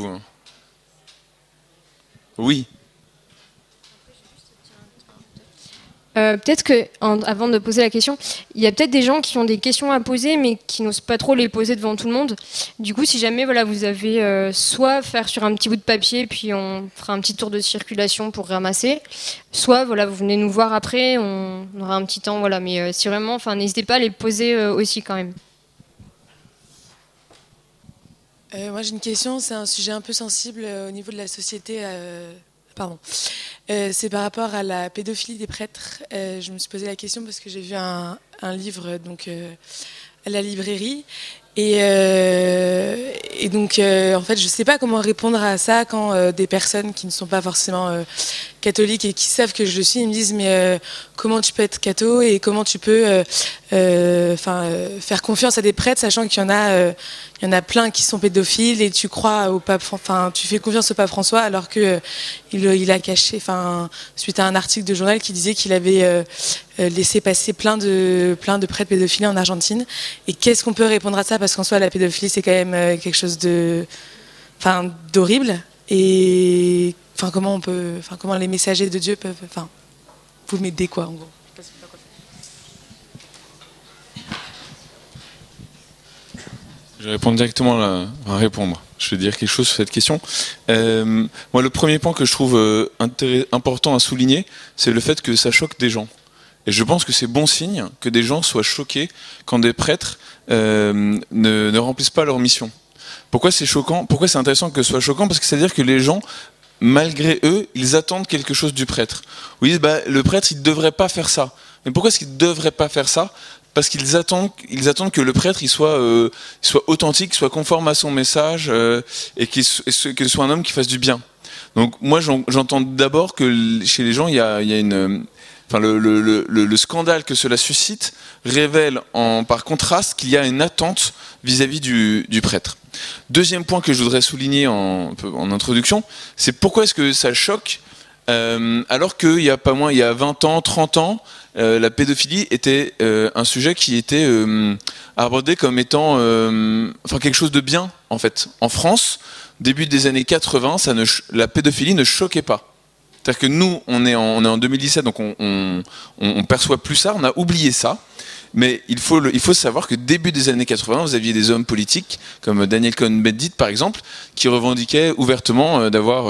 vous. Oui. Peut-être que, avant de poser la question, il y a peut-être des gens qui ont des questions à poser, mais qui n'osent pas trop les poser devant tout le monde. Du coup, si jamais voilà, vous avez soit faire sur un petit bout de papier, puis on fera un petit tour de circulation pour ramasser, soit voilà, vous venez nous voir après, on aura un petit temps. Voilà, mais si vraiment, n'hésitez pas à les poser aussi quand même. Moi j'ai une question, c'est un sujet un peu sensible au niveau de la société. Pardon. C'est par rapport à la pédophilie des prêtres. Je me suis posé la question parce que j'ai vu un livre donc, à la librairie. Et donc, en fait, je ne sais pas comment répondre à ça quand des personnes qui ne sont pas forcément catholiques et qui savent que je le suis, ils me disent mais comment tu peux être catho et comment tu peux faire confiance à des prêtres, sachant qu'il y en a plein qui sont pédophiles et tu crois au pape, tu fais confiance au pape François alors que il a caché, suite à un article de journal qui disait qu'il avait laissé passer plein de prêtres pédophiles en Argentine. Et qu'est-ce qu'on peut répondre à ça, parce qu'en soi la pédophilie c'est quand même quelque chose d'horrible, et comment les messagers de Dieu peuvent, vous m'aidez quoi en gros. Je vais répondre directement répondre. Je vais dire quelque chose sur cette question. Moi, le premier point que je trouve important à souligner, c'est le fait que ça choque des gens. Et je pense que c'est bon signe que des gens soient choqués quand des prêtres ne remplissent pas leur mission. Pourquoi c'est choquant ? Pourquoi c'est intéressant que ce soit choquant ? Parce que ça veut dire que les gens, malgré eux, ils attendent quelque chose du prêtre. Ils disent, le prêtre, il ne devrait pas faire ça. Mais pourquoi est-ce qu'il ne devrait pas faire ça ? Parce qu'ils attendent que le prêtre il soit authentique, qu'il soit conforme à son message, et qu'il soit un homme qui fasse du bien. Donc moi j'entends d'abord que chez les gens il y a une... le scandale que cela suscite révèle par contraste qu'il y a une attente vis-à-vis du prêtre. Deuxième point que je voudrais souligner en introduction, c'est pourquoi est-ce que ça choque alors qu'il y a 20 ans, 30 ans, la pédophilie était un sujet qui était abordé comme étant quelque chose de bien en fait. En France, début des années 80, la pédophilie ne choquait pas. C'est-à-dire que nous, on est en 2017, donc on perçoit plus ça, on a oublié ça. Mais il faut savoir que début des années 80, vous aviez des hommes politiques comme Daniel Cohn-Bendit par exemple, qui revendiquaient ouvertement d'avoir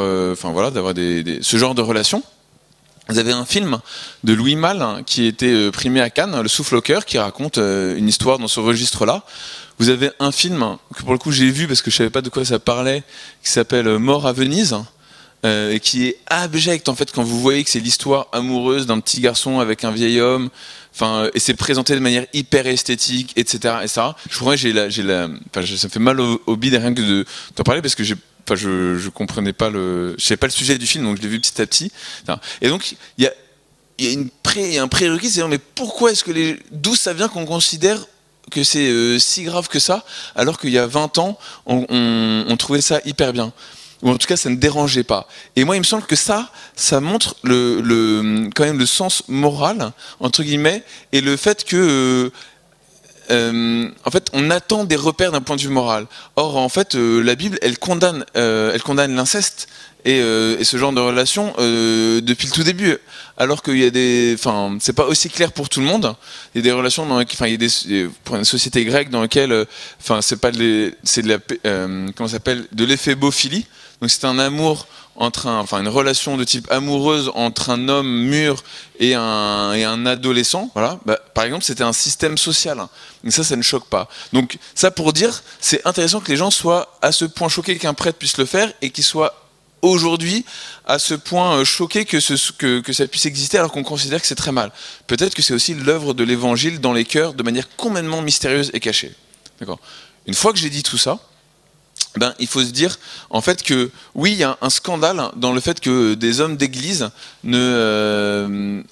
ce genre de relations. Vous avez un film de Louis Malle qui a été primé à Cannes, Le Souffle au cœur, qui raconte une histoire dans ce registre-là. Vous avez un film que pour le coup j'ai vu parce que je savais pas de quoi ça parlait, qui s'appelle Mort à Venise. Et qui est abject en fait quand vous voyez que c'est l'histoire amoureuse d'un petit garçon avec un vieil homme, et c'est présenté de manière hyper esthétique, etc. Et ça, je crois que ça me fait mal au bide rien que d'en parler parce que je comprenais pas je savais pas le sujet du film, donc je l'ai vu petit à petit. Et donc il y a un prérequis, c'est mais pourquoi est-ce que d'où ça vient qu'on considère que c'est si grave que ça, alors qu'il y a 20 ans on trouvait ça hyper bien. Ou en tout cas ça ne dérangeait pas. Et moi il me semble que ça montre quand même le sens moral entre guillemets, et le fait que en fait on attend des repères d'un point de vue moral. Or en fait la Bible elle condamne l'inceste et ce genre de relation depuis le tout début, alors qu'il y a c'est pas aussi clair pour tout le monde. Il y a des relations pour une société grecque dans laquelle c'est pas comment ça s'appelle, de l'éphérbophilie. Donc c'est un amour une relation de type amoureuse entre un homme mûr et un adolescent. Voilà. Par exemple, c'était un système social. Donc ça ne choque pas. Donc ça pour dire, c'est intéressant que les gens soient à ce point choqués qu'un prêtre puisse le faire et qu'ils soient aujourd'hui à ce point choqués que ça puisse exister alors qu'on considère que c'est très mal. Peut-être que c'est aussi l'œuvre de l'évangile dans les cœurs de manière complètement mystérieuse et cachée. D'accord. Une fois que j'ai dit tout ça, il faut se dire en fait que oui, il y a un scandale dans le fait que des hommes d'église ne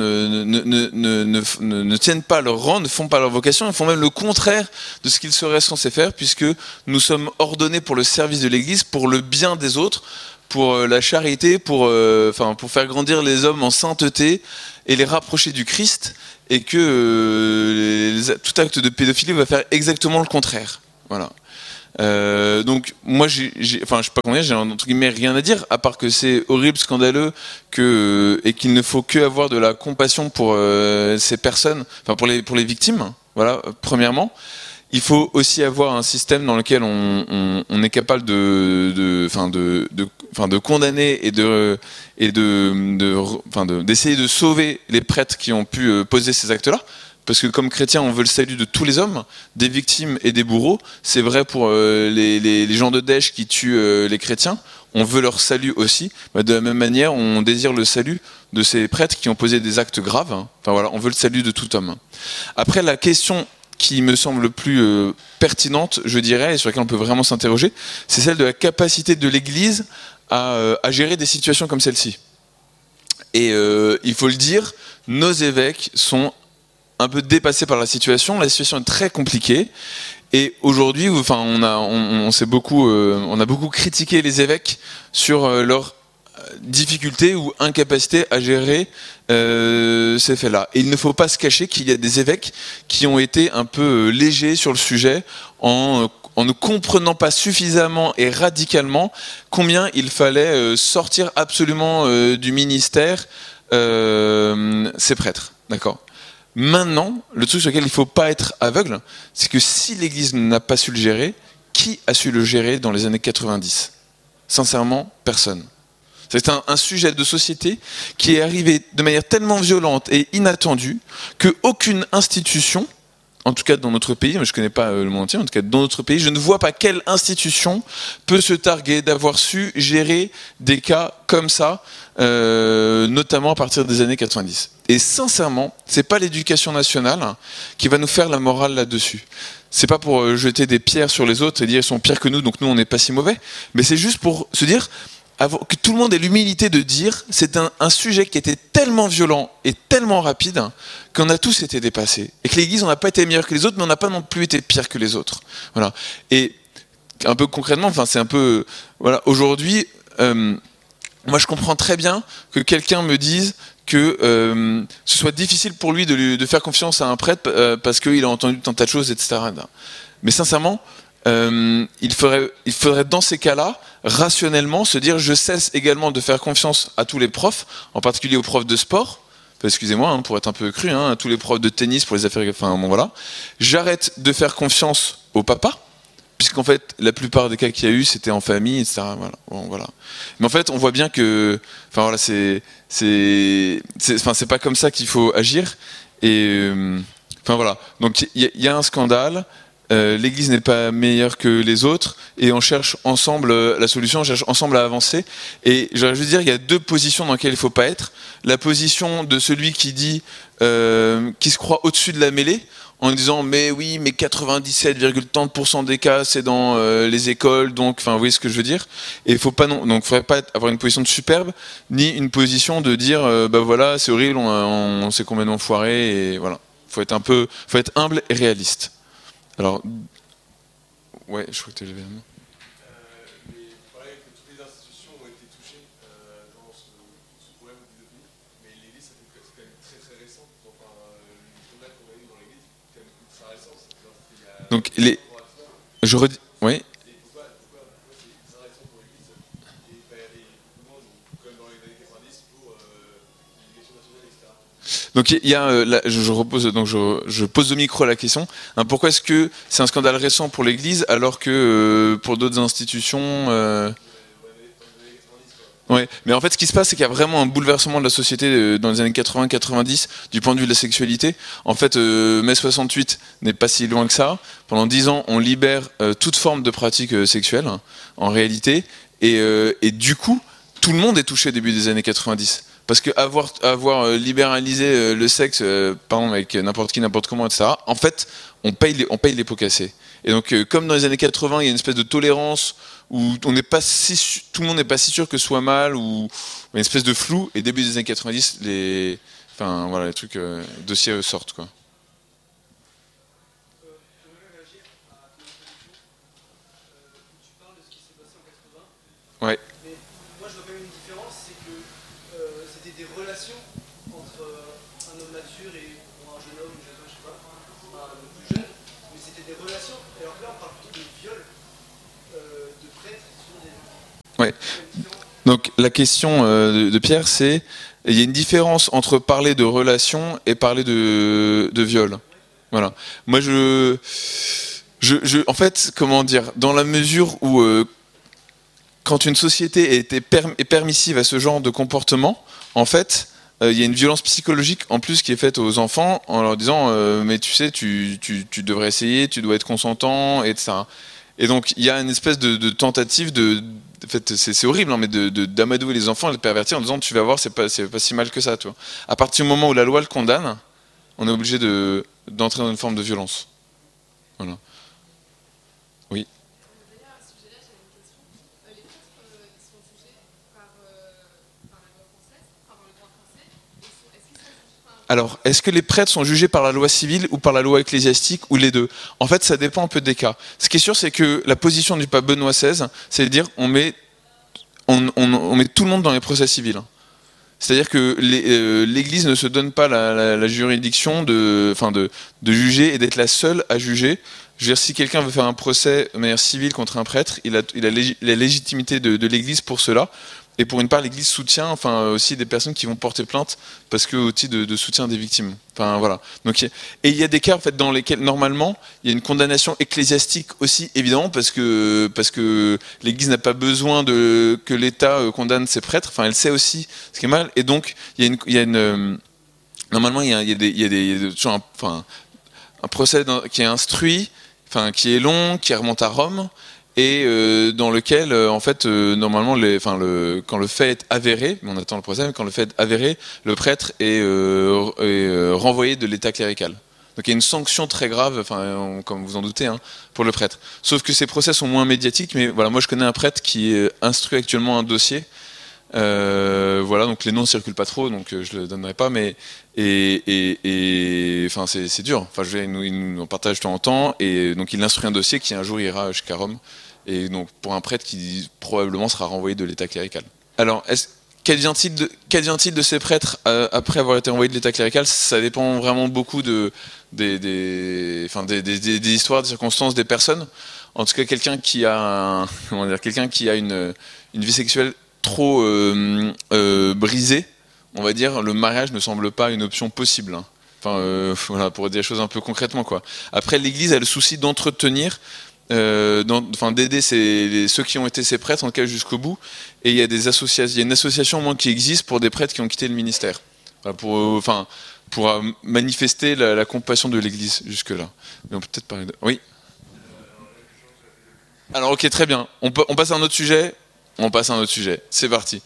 tiennent pas leur rang, ne font pas leur vocation, ils font même le contraire de ce qu'ils seraient censés faire, puisque nous sommes ordonnés pour le service de l'église, pour le bien des autres, pour la charité, pour faire grandir les hommes en sainteté et les rapprocher du Christ, et que tout acte de pédophilie va faire exactement le contraire. Voilà. Donc moi, enfin, je sais pas combien, j'ai entre guillemets rien à dire, à part que c'est horrible, scandaleux, et qu'il ne faut que avoir de la compassion pour ces personnes, enfin pour les victimes. Voilà, premièrement. Il faut aussi avoir un système dans lequel on est capable de condamner et d'essayer de sauver les prêtres qui ont pu poser ces actes-là. Parce que comme chrétien, on veut le salut de tous les hommes, des victimes et des bourreaux. C'est vrai pour les gens de Daesh qui tuent les chrétiens. On veut leur salut aussi. De la même manière, on désire le salut de ces prêtres qui ont posé des actes graves. Enfin voilà, on veut le salut de tout homme. Après, la question qui me semble le plus pertinente, je dirais, et sur laquelle on peut vraiment s'interroger, c'est celle de la capacité de l'Église à gérer des situations comme celle-ci. Et il faut le dire, nos évêques sont un peu dépassés par la situation. La situation est très compliquée. Et aujourd'hui, enfin, on a beaucoup critiqué les évêques sur leur difficulté ou incapacité à gérer ces faits-là. Et il ne faut pas se cacher qu'il y a des évêques qui ont été un peu légers sur le sujet en ne comprenant pas suffisamment et radicalement combien il fallait sortir absolument du ministère ces prêtres. D'accord ? Maintenant, le truc sur lequel il ne faut pas être aveugle, c'est que si l'Église n'a pas su le gérer, qui a su le gérer dans les années 90 ? Sincèrement, personne. C'est un sujet de société qui est arrivé de manière tellement violente et inattendue qu'aucune institution, en tout cas dans notre pays, mais je ne connais pas le monde entier, en tout cas dans notre pays, je ne vois pas quelle institution peut se targuer d'avoir su gérer des cas comme ça, notamment à partir des années 90. Et sincèrement, c'est pas l'éducation nationale qui va nous faire la morale là-dessus. C'est pas pour jeter des pierres sur les autres et dire ils sont pires que nous, donc nous on n'est pas si mauvais, mais c'est juste pour se dire que tout le monde ait l'humilité de dire c'est un sujet qui était tellement violent et tellement rapide qu'on a tous été dépassés. Et que l'Église, on n'a pas été meilleur que les autres, mais on n'a pas non plus été pire que les autres. Voilà. Et un peu concrètement, enfin c'est un peu... Voilà, aujourd'hui, moi je comprends très bien que quelqu'un me dise que ce soit difficile pour lui de faire confiance à un prêtre parce qu'il a entendu tant de choses, etc. Mais sincèrement, il faudrait dans ces cas-là rationnellement se dire je cesse également de faire confiance à tous les profs, en particulier aux profs de sport, excusez-moi pour être un peu cru, à tous les profs de tennis pour les affaires, enfin bon voilà. J'arrête de faire confiance au papa, puisqu'en fait la plupart des cas qu'il y a eu c'était en famille, etc. Voilà. Bon, voilà. Mais en fait on voit bien que, enfin voilà, c'est pas comme ça qu'il faut agir. Et enfin voilà. Donc il y a un scandale. L'Église n'est pas meilleure que les autres et on cherche ensemble la solution, on cherche ensemble à avancer. Et j'aurais juste dire, il y a deux positions dans lesquelles il ne faut pas être. La position de celui qui dit, qui se croit au-dessus de la mêlée, en disant mais oui, mais 97,30% des cas c'est dans les écoles, donc enfin vous voyez ce que je veux dire. Et il faut pas donc faudrait pas avoir une position de superbe ni une position de dire bah voilà c'est horrible, on s'est complètement foiré et voilà. Faut être humble et réaliste. Alors, ouais, je crois que tu l'avais dit. Mais pareil que toutes les institutions ont été touchées dans ce problème de pédophilie, mais l'Église, c'est quand même très très récent. Enfin, le scandale qu'on a eu dans l'Église, c'est quand même ultra récent. Donc, je redis. Oui. Et pourquoi c'est très récent pour l'Église et pas y aller comme dans les années 90 pour l'éducation nationale, etc. Donc il y a, je pose au micro la question. Pourquoi est-ce que c'est un scandale récent pour l'Église alors que pour d'autres institutions Ouais, mais en fait ce qui se passe c'est qu'il y a vraiment un bouleversement de la société dans les années 80-90 du point de vue de la sexualité. En fait, mai 68 n'est pas si loin que ça. Pendant 10 ans, on libère toute forme de pratique sexuelle en réalité, et du coup, tout le monde est touché au début des années 90. Parce que avoir libéralisé le sexe, par exemple avec n'importe qui, n'importe comment, etc. En fait, on paye les pots cassés. Et donc, comme dans les années 80, il y a une espèce de tolérance où tout le monde n'est pas si sûr que ce soit mal, ou une espèce de flou. Et début des années 90, les trucs dossiers sortent, quoi. Ouais. Mais moi je vois quand même une différence, c'est que c'était des relations entre un homme mature et un jeune homme, je sais pas, un plus jeune, mais c'était des relations, alors que là on parle plutôt de viol. de prêtre sur des enfants. Ouais. Donc la question de Pierre, c'est il y a une différence entre parler de relation et parler de viol. Voilà. Moi, en fait, comment dire, dans la mesure où quand une société est permissive à ce genre de comportement, en fait, il y a une violence psychologique en plus qui est faite aux enfants en leur disant mais tu sais, tu devrais essayer, tu dois être consentant, etc. Et donc il y a une espèce de tentative en fait, c'est horrible, hein, mais d'amadouer les enfants et de les pervertir en disant tu vas voir, c'est pas si mal que ça, tu vois. À partir du moment où la loi le condamne, on est obligé d'entrer dans une forme de violence. Voilà. Oui. Alors, est-ce que les prêtres sont jugés par la loi civile ou par la loi ecclésiastique ou les deux? En fait, ça dépend un peu des cas. Ce qui est sûr, c'est que la position du pape Benoît XVI, c'est de dire on met tout le monde dans les procès civils. C'est-à-dire que l'Église ne se donne pas la juridiction de juger et d'être la seule à juger. Je veux dire, si quelqu'un veut faire un procès de manière civile contre un prêtre, il a la légitimité de l'Église pour cela. Et pour une part, l'Église soutient aussi des personnes qui vont porter plainte parce que au titre de soutien des victimes. Enfin voilà. Donc, et il y a des cas en fait dans lesquels normalement il y a une condamnation ecclésiastique aussi évidemment parce que l'Église n'a pas besoin que l'État condamne ses prêtres. Enfin, elle sait aussi ce qui est mal. Et donc normalement il y a toujours un procès qui est instruit, qui est long, qui remonte à Rome. Et dans lequel, en fait, normalement, quand le fait est avéré, on attend le procès, mais quand le fait est avéré, le prêtre est renvoyé de l'état clérical. Donc il y a une sanction très grave, comme vous en doutez, hein, pour le prêtre. Sauf que ces procès sont moins médiatiques, mais voilà, moi je connais un prêtre qui instruit actuellement un dossier. Voilà, donc les noms ne circulent pas trop, donc je le donnerai pas, mais c'est dur. Enfin, il nous en partage de temps en temps, et donc il instruit un dossier qui un jour ira jusqu'à Rome, et donc pour un prêtre qui probablement sera renvoyé de l'état clérical. Alors, qu'advient-il de ces prêtres après avoir été envoyés de l'état clérical? Ça dépend vraiment beaucoup des histoires, des circonstances, des personnes. En tout cas, quelqu'un qui a une vie sexuelle trop brisée, on va dire, le mariage ne semble pas une option possible. Hein. Voilà, pour dire les choses un peu concrètement, quoi. Après, l'Église a le souci d'entretenir, d'aider ceux qui ont été ses prêtres, en tout cas jusqu'au bout. Et il y a une association au moins qui existe pour des prêtres qui ont quitté le ministère, voilà, pour manifester la compassion de l'Église jusque-là. Mais on peut peut-être parler de... Oui. Alors, ok, très bien. On passe à un autre sujet. C'est parti.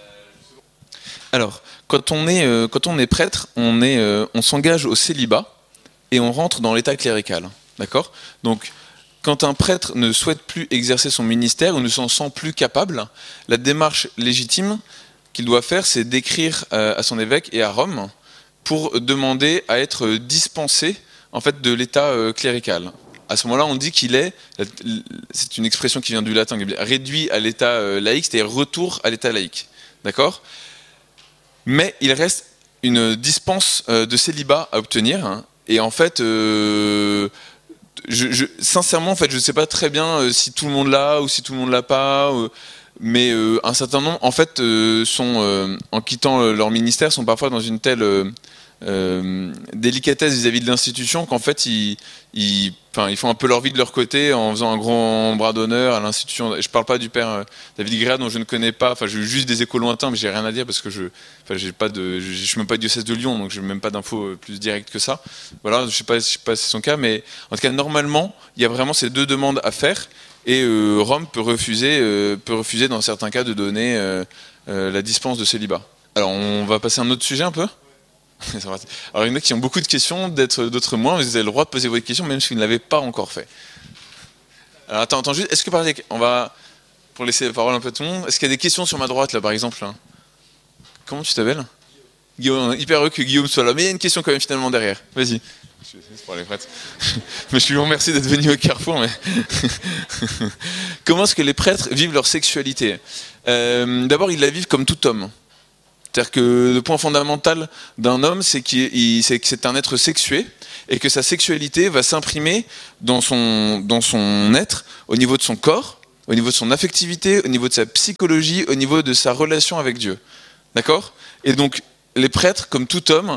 Alors, quand on est prêtre, on s'engage au célibat et on rentre dans l'état clérical. D'accord ? Donc, quand un prêtre ne souhaite plus exercer son ministère ou ne s'en sent plus capable, la démarche légitime qu'il doit faire, c'est d'écrire à son évêque et à Rome pour demander à être dispensé en fait, de l'état clérical. À ce moment-là, on dit c'est une expression qui vient du latin, réduit à l'état laïque, c'est-à-dire retour à l'état laïque. D'accord ? Mais il reste une dispense de célibat à obtenir. Hein, et en fait, sincèrement, en fait, je ne sais pas très bien si tout le monde l'a ou si tout le monde l'a pas. Mais un certain nombre, en fait, en quittant leur ministère, sont parfois dans une telle délicatesse vis-à-vis de l'institution qu'en fait, ils font un peu leur vie de leur côté en faisant un grand bras d'honneur à l'institution. Je ne parle pas du père David Gréa dont je ne connais pas. Enfin, j'ai juste des échos lointains, mais j'ai rien à dire parce que je suis même pas diocèse de Lyon, donc je n'ai même pas d'infos plus directes que ça. Voilà, je sais pas si c'est son cas, mais en tout cas, normalement, il y a vraiment ces deux demandes à faire. Et Rome peut refuser dans certains cas de donner la dispense de célibat. Alors on va passer à un autre sujet un peu. Alors il y en a qui ont beaucoup de questions, d'autres moins, mais vous avez le droit de poser votre question même si vous ne l'avez pas encore fait. Alors attends juste, est-ce que par exemple, on va, pour laisser la parole un peu à tout le monde, est-ce qu'il y a des questions sur ma droite là par exemple là? Comment tu t'appelles? Guillaume, hyper heureux que Guillaume soit là, mais il y a une question quand même finalement derrière, vas-y. C'est pour les prêtres. Mais je lui remercie d'être venu au Carrefour. Mais comment est-ce que les prêtres vivent leur sexualité? D'abord, ils la vivent comme tout homme. C'est-à-dire que le point fondamental d'un homme, c'est que c'est un être sexué et que sa sexualité va s'imprimer dans son être, au niveau de son corps, au niveau de son affectivité, au niveau de sa psychologie, au niveau de sa relation avec Dieu. D'accord ? Et donc, les prêtres, comme tout homme,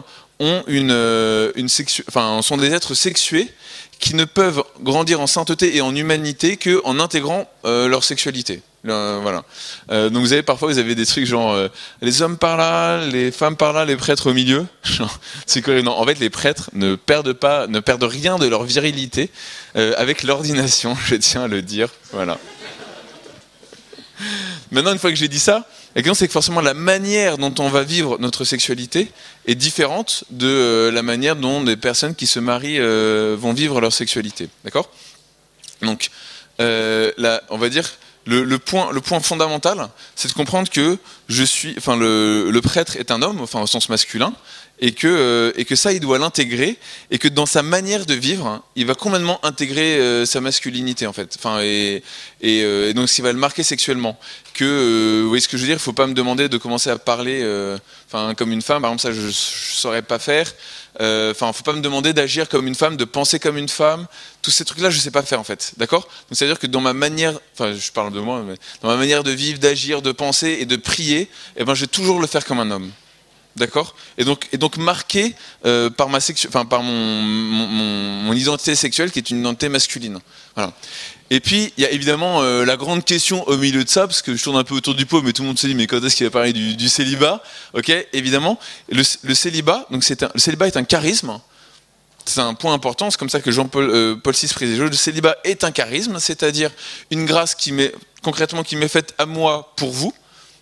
sont des êtres sexués qui ne peuvent grandir en sainteté et en humanité qu'en intégrant leur sexualité. Voilà. Donc parfois vous avez des trucs genre les hommes par là, les femmes par là, les prêtres au milieu. C'est correct. Non, en fait les prêtres ne perdent rien de leur virilité avec l'ordination, je tiens à le dire. Voilà. Maintenant, une fois que j'ai dit ça, la question c'est que forcément la manière dont on va vivre notre sexualité est différente de la manière dont des personnes qui se marient vont vivre leur sexualité. D'accord ? Donc, là, on va dire le point fondamental, c'est de comprendre que le prêtre est un homme, enfin au sens masculin, et que ça il doit l'intégrer, et que dans sa manière de vivre, il va complètement intégrer sa masculinité en fait. Enfin et donc ce qui va le marquer sexuellement. Vous voyez ce que je veux dire ? Il ne faut pas me demander de commencer à parler comme une femme, par exemple, ça je ne saurais pas faire. Faut pas me demander d'agir comme une femme, de penser comme une femme. Tous ces trucs-là, je sais pas faire en fait, d'accord ? Donc c'est-à-dire que dans ma manière, je parle de moi, mais dans ma manière de vivre, d'agir, de penser et de prier, je vais toujours le faire comme un homme, d'accord ? Et donc marqué par mon identité sexuelle qui est une identité masculine, voilà. Et puis, il y a évidemment la grande question au milieu de ça, parce que je tourne un peu autour du pot, mais tout le monde se dit, mais quand est-ce qu'il va parler du célibat ? Ok, évidemment, le célibat, donc le célibat est un charisme, c'est un point important, c'est comme ça que Paul VI précisait, le célibat est un charisme, c'est-à-dire une grâce qui m'est faite à moi pour vous, d'accord ?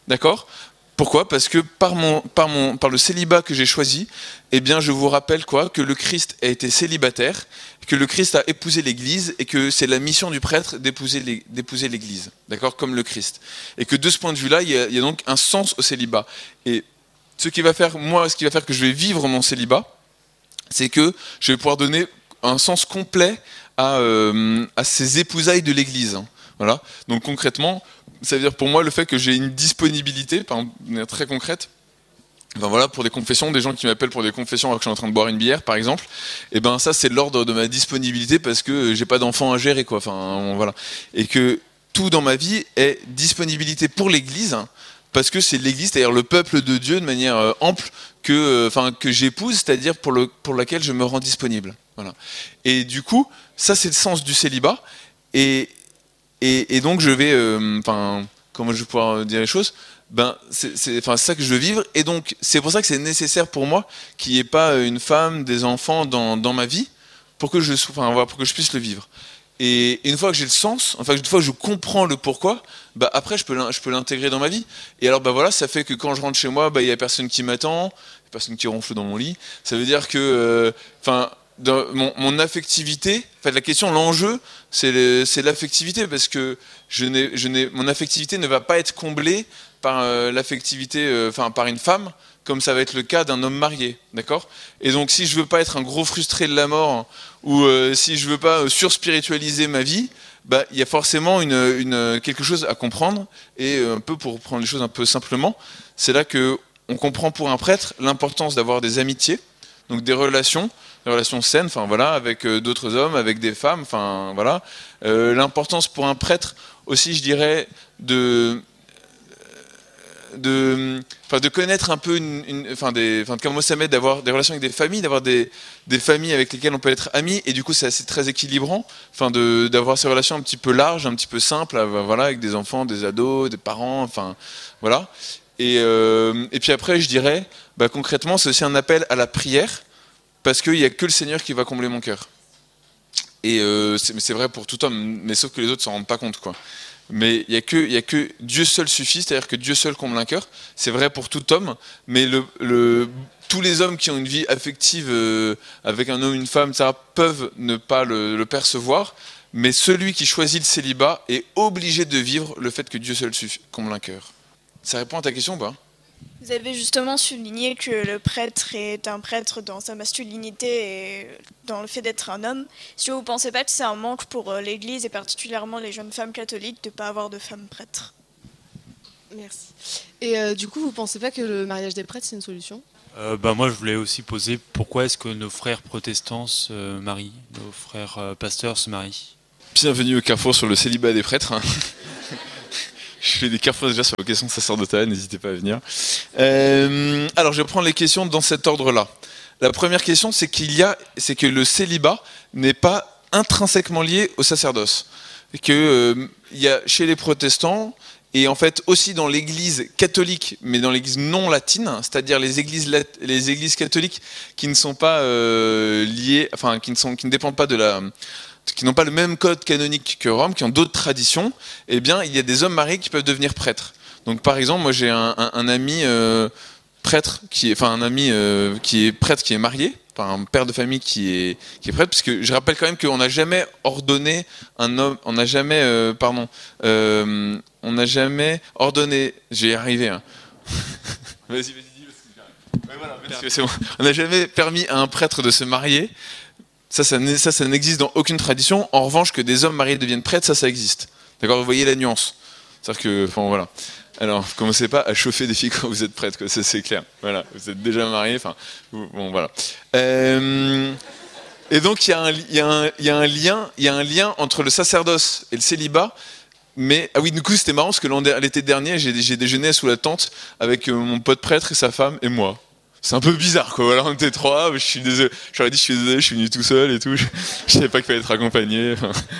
Pourquoi ? Parce que par le célibat que j'ai choisi, je vous rappelle que le Christ a été célibataire, que le Christ a épousé l'Église et que c'est la mission du prêtre d'épouser l'Église, d'accord, comme le Christ. Et que de ce point de vue-là, il y a donc un sens au célibat. Et ce qui va faire que je vais vivre mon célibat, c'est que je vais pouvoir donner un sens complet à ces épousailles de l'Église. Voilà. Donc concrètement, ça veut dire pour moi le fait que j'ai une disponibilité, par exemple, de manière très concrète, pour des confessions, des gens qui m'appellent pour des confessions alors que je suis en train de boire une bière, par exemple, ça c'est l'ordre de ma disponibilité parce que j'ai pas d'enfant à gérer, quoi. Voilà. Et que tout dans ma vie est disponibilité pour l'Église, parce que c'est l'Église, c'est-à-dire le peuple de Dieu de manière ample que j'épouse, c'est-à-dire pour laquelle je me rends disponible. Voilà. Et du coup, ça c'est le sens du célibat. Et donc je vais, comment je vais pouvoir dire les choses ? C'est ça que je veux vivre, et donc c'est pour ça que c'est nécessaire pour moi qu'il n'y ait pas une femme, des enfants dans ma vie pour que je puisse le vivre. Et une fois que j'ai le sens, une fois que je comprends le pourquoi, après je peux l'intégrer dans ma vie. Et alors ça fait que quand je rentre chez moi, il y a personne qui m'attend, il y a personne qui ronfle dans mon lit. Ça veut dire que dans mon affectivité, la question, l'enjeu, c'est l'affectivité, parce que mon affectivité ne va pas être comblée par l'affectivité, par une femme, comme ça va être le cas d'un homme marié, d'accord ? Et donc, si je veux pas être un gros frustré de la mort, ou si je veux pas surspiritualiser ma vie, il y a forcément quelque chose à comprendre, et un peu pour prendre les choses un peu simplement, c'est là que on comprend pour un prêtre l'importance d'avoir des amitiés, donc des relations saines, avec d'autres hommes, avec des femmes, l'importance pour un prêtre aussi, je dirais, de connaître un peu comment ça m'aide d'avoir des relations avec des familles, d'avoir des familles avec lesquelles on peut être amis, et du coup c'est très équilibrant, d'avoir ces relations un petit peu larges, un petit peu simples, avec des enfants, des ados, des parents, voilà. Et puis après je dirais, concrètement c'est aussi un appel à la prière, parce qu'il n'y a que le Seigneur qui va combler mon cœur. Et c'est vrai pour tout homme, mais sauf que les autres ne s'en rendent pas compte, quoi. Mais il y a que Dieu seul suffit, c'est-à-dire que Dieu seul comble un cœur. C'est vrai pour tout homme, mais tous les hommes qui ont une vie affective avec un homme, une femme, ça peuvent ne pas le percevoir. Mais celui qui choisit le célibat est obligé de vivre le fait que Dieu seul comble un cœur. Ça répond à ta question ou pas ? Vous avez justement souligné que le prêtre est un prêtre dans sa masculinité et dans le fait d'être un homme. Est-ce que vous ne pensez pas que c'est un manque pour l'Église et particulièrement les jeunes femmes catholiques de ne pas avoir de femmes prêtres ? Merci. Et du coup, vous ne pensez pas que le mariage des prêtres, c'est une solution ? Moi, je voulais aussi poser pourquoi est-ce que nos frères protestants se marient, nos frères pasteurs se marient ? Bienvenue au carrefour sur le célibat des prêtres. Je fais des carrefours déjà sur vos questions sacerdotales, n'hésitez pas à venir. Alors, je vais prendre les questions dans cet ordre-là. La première question, c'est que le célibat n'est pas intrinsèquement lié au sacerdoce. Il y a chez les protestants, et en fait aussi dans l'église catholique, mais dans l'église non latine, c'est-à-dire les églises catholiques qui ne sont pas liées, enfin qui ne dépendent pas qui n'ont pas le même code canonique que Rome, qui ont d'autres traditions, eh bien il y a des hommes mariés qui peuvent devenir prêtres. Donc par exemple, moi j'ai un ami prêtre qui est prêtre qui est marié, enfin un père de famille qui est prêtre, parce que je rappelle quand même qu'on n'a jamais ordonné un homme, on n'a jamais ordonné, je vais y arriver. Hein. Vas-y, dis parce que j'arrive. Ouais, voilà, parce que c'est bon. On n'a jamais permis à un prêtre de se marier. Ça n'existe dans aucune tradition. En revanche, que des hommes mariés deviennent prêtres, ça existe. D'accord, vous voyez la nuance. C'est-à-dire que, enfin voilà. Alors, commencez pas à chauffer des filles quand vous êtes prêtre, quoi, ça c'est clair. Voilà, vous êtes déjà mariés, enfin, bon voilà. Et donc il y a un lien entre le sacerdoce et le célibat. Mais ah oui, du coup c'était marrant parce que l'été dernier, j'ai déjeuné sous la tente avec mon pote prêtre et sa femme et moi. C'est un peu bizarre, quoi. Voilà, on était trois. Je suis désolé. J'aurais dit je suis désolé, je suis venu tout seul et tout. Je savais pas qu'il fallait être accompagné.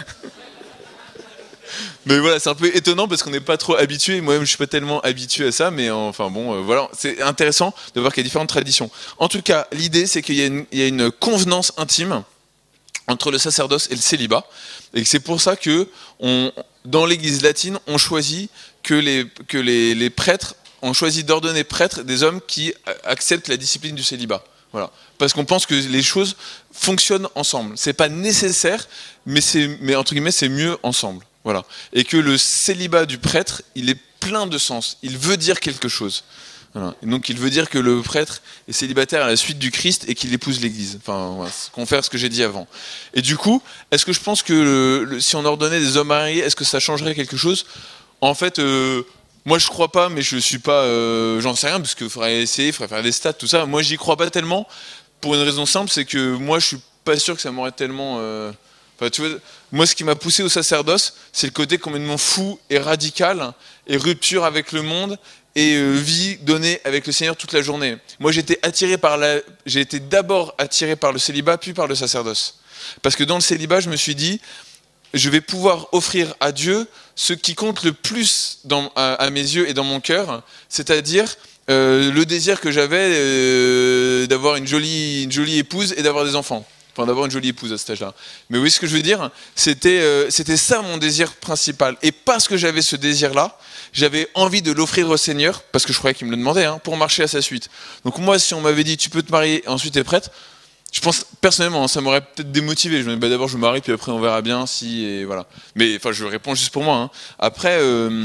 Mais voilà, c'est un peu étonnant parce qu'on n'est pas trop habitué. Moi-même, je suis pas tellement habitué à ça, mais enfin bon, voilà, c'est intéressant de voir qu'il y a différentes traditions. En tout cas, l'idée, c'est qu'il y a une convenance intime entre le sacerdoce et le célibat, et c'est pour ça que dans l'Église latine, on choisit que les prêtres, on choisit d'ordonner prêtres des hommes qui acceptent la discipline du célibat. Voilà. Parce qu'on pense que les choses fonctionnent ensemble. C'est pas nécessaire, mais entre guillemets, c'est mieux ensemble. Voilà. Et que le célibat du prêtre, il est plein de sens. Il veut dire quelque chose. Voilà. Et donc, il veut dire que le prêtre est célibataire à la suite du Christ et qu'il épouse l'Église. Enfin, voilà, confère ce que j'ai dit avant. Et du coup, est-ce que je pense que si on ordonnait des hommes mariés, est-ce que ça changerait quelque chose ? En fait, moi, je crois pas, mais je suis pas, j'en sais rien, parce qu'il faudrait essayer, il faudrait faire des stats, tout ça. Moi, j'y crois pas tellement, pour une raison simple, c'est que moi, je suis pas sûr que ça m'aurait tellement. Enfin, tu vois, moi, ce qui m'a poussé au sacerdoce, c'est le côté complètement fou et radical, et rupture avec le monde, et vie donnée avec le Seigneur toute la journée. Moi, j'ai été d'abord attiré par le célibat, puis par le sacerdoce. Parce que dans le célibat, je me suis dit, je vais pouvoir offrir à Dieu ce qui compte le plus à mes yeux et dans mon cœur, c'est-à-dire le désir que j'avais d'avoir une jolie épouse et d'avoir des enfants. Enfin, d'avoir une jolie épouse à cet âge-là. Mais oui, ce que je veux dire, c'était ça mon désir principal. Et parce que j'avais ce désir-là, j'avais envie de l'offrir au Seigneur, parce que je croyais qu'il me le demandait, pour marcher à sa suite. Donc moi, si on m'avait dit, tu peux te marier et ensuite t'es prête, je pense, personnellement, ça m'aurait peut-être démotivé. Je me dis, d'abord je me marie, puis après on verra bien si, et voilà. Mais enfin, je réponds juste pour moi. Après,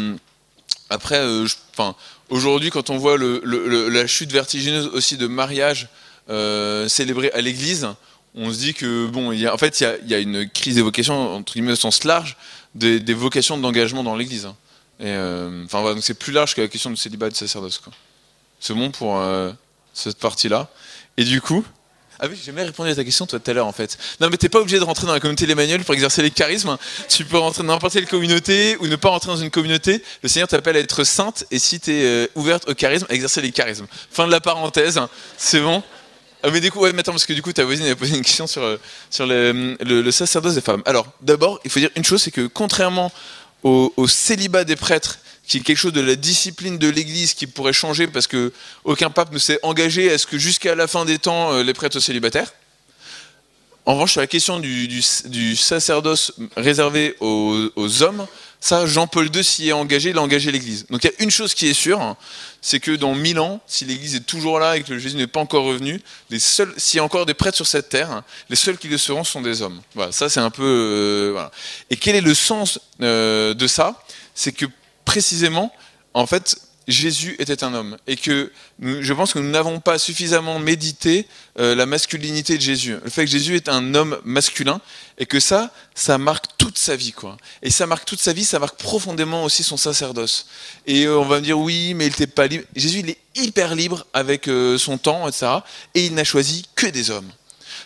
aujourd'hui, quand on voit la chute vertigineuse aussi de mariage célébré à l'église, on se dit que, bon, il y a une crise des vocations, entre guillemets, au sens large, des vocations d'engagement dans l'église. Et, voilà, donc c'est plus large que la question du célibat et du sacerdoce, quoi. C'est bon pour cette partie-là. Et du coup, ah oui, j'ai jamais répondu à ta question toi tout à l'heure en fait. Non mais t'es pas obligé de rentrer dans la communauté d'Emmanuel pour exercer les charismes. Tu peux rentrer dans n'importe quelle communauté ou ne pas rentrer dans une communauté. Le Seigneur t'appelle à être sainte et si t'es ouverte au charisme, à exercer les charismes. Fin de la parenthèse, c'est bon. Ah mais du coup, ouais, mais attends, parce que du coup ta voisine avait posé une question sur le sacerdoce des femmes. Alors d'abord, il faut dire une chose, c'est que contrairement au célibat des prêtres, qui est quelque chose de la discipline de l'Église qui pourrait changer parce que aucun pape ne s'est engagé à ce que jusqu'à la fin des temps les prêtres soient célibataires. En revanche, sur la question du sacerdoce réservé aux hommes, ça, Jean-Paul II s'y est engagé, il a engagé l'Église. Donc il y a une chose qui est sûre, c'est que dans 1000 ans, si l'Église est toujours là et que Jésus n'est pas encore revenu, s'il y a encore des prêtres sur cette terre, les seuls qui le seront sont des hommes. Voilà, ça c'est un peu... voilà. Et quel est le sens de ça ? C'est que précisément, en fait, Jésus était un homme. Et que je pense que nous n'avons pas suffisamment médité la masculinité de Jésus. Le fait que Jésus est un homme masculin, et que ça marque toute sa vie, quoi. Et ça marque toute sa vie, ça marque profondément aussi son sacerdoce. Et on va me dire, oui, mais il n'était pas libre. Jésus, il est hyper libre avec son temps, etc. Et il n'a choisi que des hommes.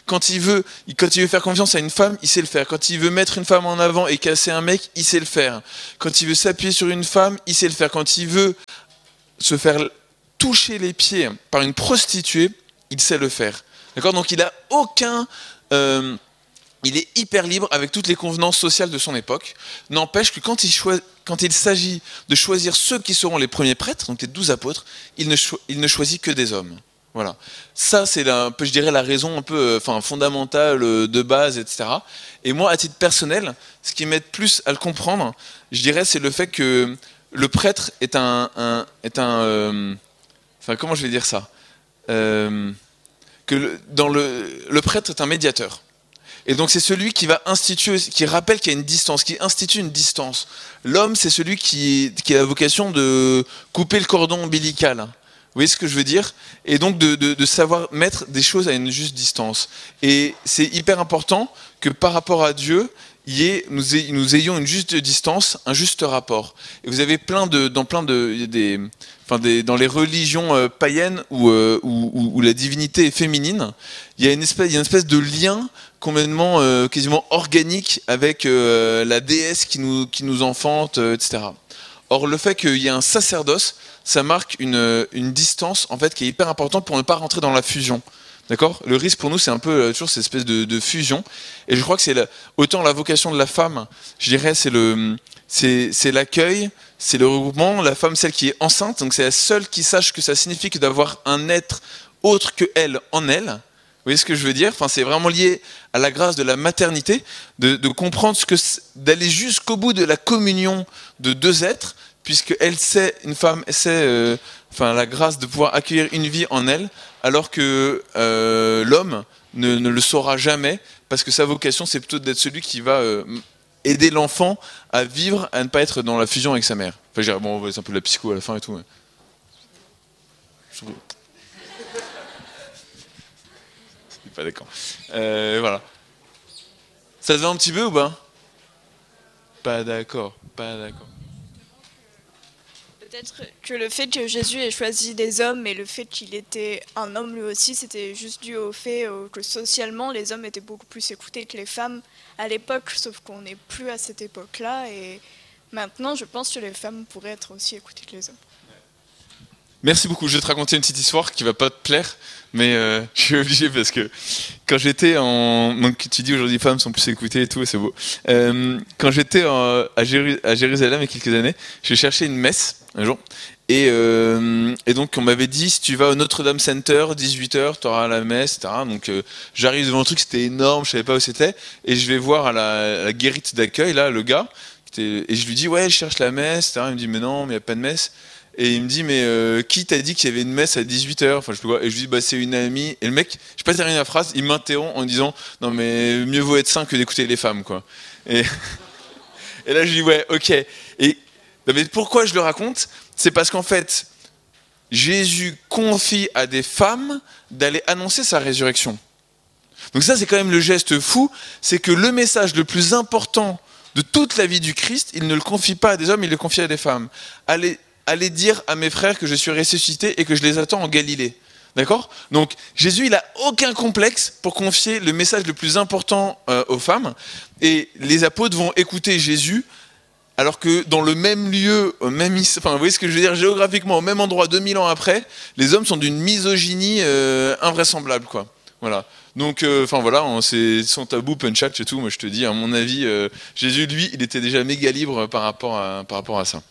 Quand il veut faire confiance à une femme, il sait le faire. Quand il veut mettre une femme en avant et casser un mec, il sait le faire. Quand il veut s'appuyer sur une femme, il sait le faire. Quand il veut se faire toucher les pieds par une prostituée, il sait le faire. D'accord ? Donc il a aucun... il est hyper libre avec toutes les convenances sociales de son époque. N'empêche que quand il s'agit de choisir ceux qui seront les premiers prêtres, donc les 12 apôtres, il ne choisit que des hommes. Voilà. Ça, c'est je dirais la raison un peu fondamentale de base, etc. Et moi, à titre personnel, ce qui m'aide plus à le comprendre, je dirais, c'est le fait que le prêtre est comment je vais dire ça le prêtre est un médiateur. Et donc c'est celui qui va qui rappelle qu'il y a une distance, qui institue une distance. L'homme, c'est celui qui a la vocation de couper le cordon ombilical. Vous voyez ce que je veux dire ? Et donc de savoir mettre des choses à une juste distance. Et c'est hyper important que par rapport à Dieu, nous ayons une juste distance, un juste rapport. Et vous avez dans les religions païennes où la divinité est féminine, il y a une espèce de lien complètement quasiment organique avec la déesse qui nous enfante, etc. Or, le fait qu'il y ait un sacerdoce, ça marque une distance en fait qui est hyper importante pour ne pas rentrer dans la fusion. D'accord ? Le risque pour nous, c'est un peu toujours cette espèce de fusion. Et je crois que c'est autant la vocation de la femme, je dirais, c'est l'accueil, c'est le regroupement. La femme, celle qui est enceinte, donc c'est la seule qui sache que ça signifie que d'avoir un être autre que elle en elle. Vous voyez ce que je veux dire ? C'est vraiment lié à la grâce de la maternité, de comprendre d'aller jusqu'au bout de la communion de deux êtres, puisque une femme sait la grâce de pouvoir accueillir une vie en elle, alors que l'homme ne le saura jamais, parce que sa vocation, c'est plutôt d'être celui qui va aider l'enfant à vivre, à ne pas être dans la fusion avec sa mère. C'est un peu de la psycho à la fin et tout. Mais... C'est pas d'accord. Voilà. Ça te va un petit peu ou pas ? Pas d'accord. Peut-être que le fait que Jésus ait choisi des hommes et le fait qu'il était un homme lui aussi, c'était juste dû au fait que socialement, les hommes étaient beaucoup plus écoutés que les femmes à l'époque, sauf qu'on n'est plus à cette époque-là. Et maintenant, je pense que les femmes pourraient être aussi écoutées que les hommes. Merci beaucoup. Je vais te raconter une petite histoire qui va pas te plaire, mais je suis obligé parce que quand j'étais donc tu dis aujourd'hui les femmes sont plus écoutées et tout, et c'est beau. Quand j'étais à Jérusalem il y a quelques années, je cherchais une messe un jour, et donc on m'avait dit si tu vas au Notre-Dame Center 18h, tu auras la messe, etc. Donc j'arrive devant le truc, c'était énorme, je savais pas où c'était, et je vais voir à la guérite d'accueil là le gars, et je lui dis ouais je cherche la messe, etc. Il me dit mais non, mais il y a pas de messe. Et il me dit mais qui t'a dit qu'il y avait une messe à 18h ? Enfin je sais pas quoi. Et je lui dis c'est une amie. Et le mec, je pas terminé la phrase, il m'interrompt en disant non mais mieux vaut être saint que d'écouter les femmes quoi. Et là je dis ouais ok. Et mais pourquoi je le raconte ? C'est parce qu'en fait Jésus confie à des femmes d'aller annoncer sa résurrection. Donc ça c'est quand même le geste fou, c'est que le message le plus important de toute la vie du Christ, il ne le confie pas à des hommes, il le confie à des femmes. Allez dire à mes frères que je suis ressuscité et que je les attends en Galilée. D'accord ? Donc Jésus, il n'a aucun complexe pour confier le message le plus important aux femmes. Et les apôtres vont écouter Jésus, alors que dans le même lieu, vous voyez ce que je veux dire, géographiquement, au même endroit, 2000 ans après, les hommes sont d'une misogynie invraisemblable, quoi. Voilà. Donc, c'est son tabou, punch-out et tout. Moi, je te dis, à mon avis, Jésus, lui, il était déjà méga libre par rapport à ça.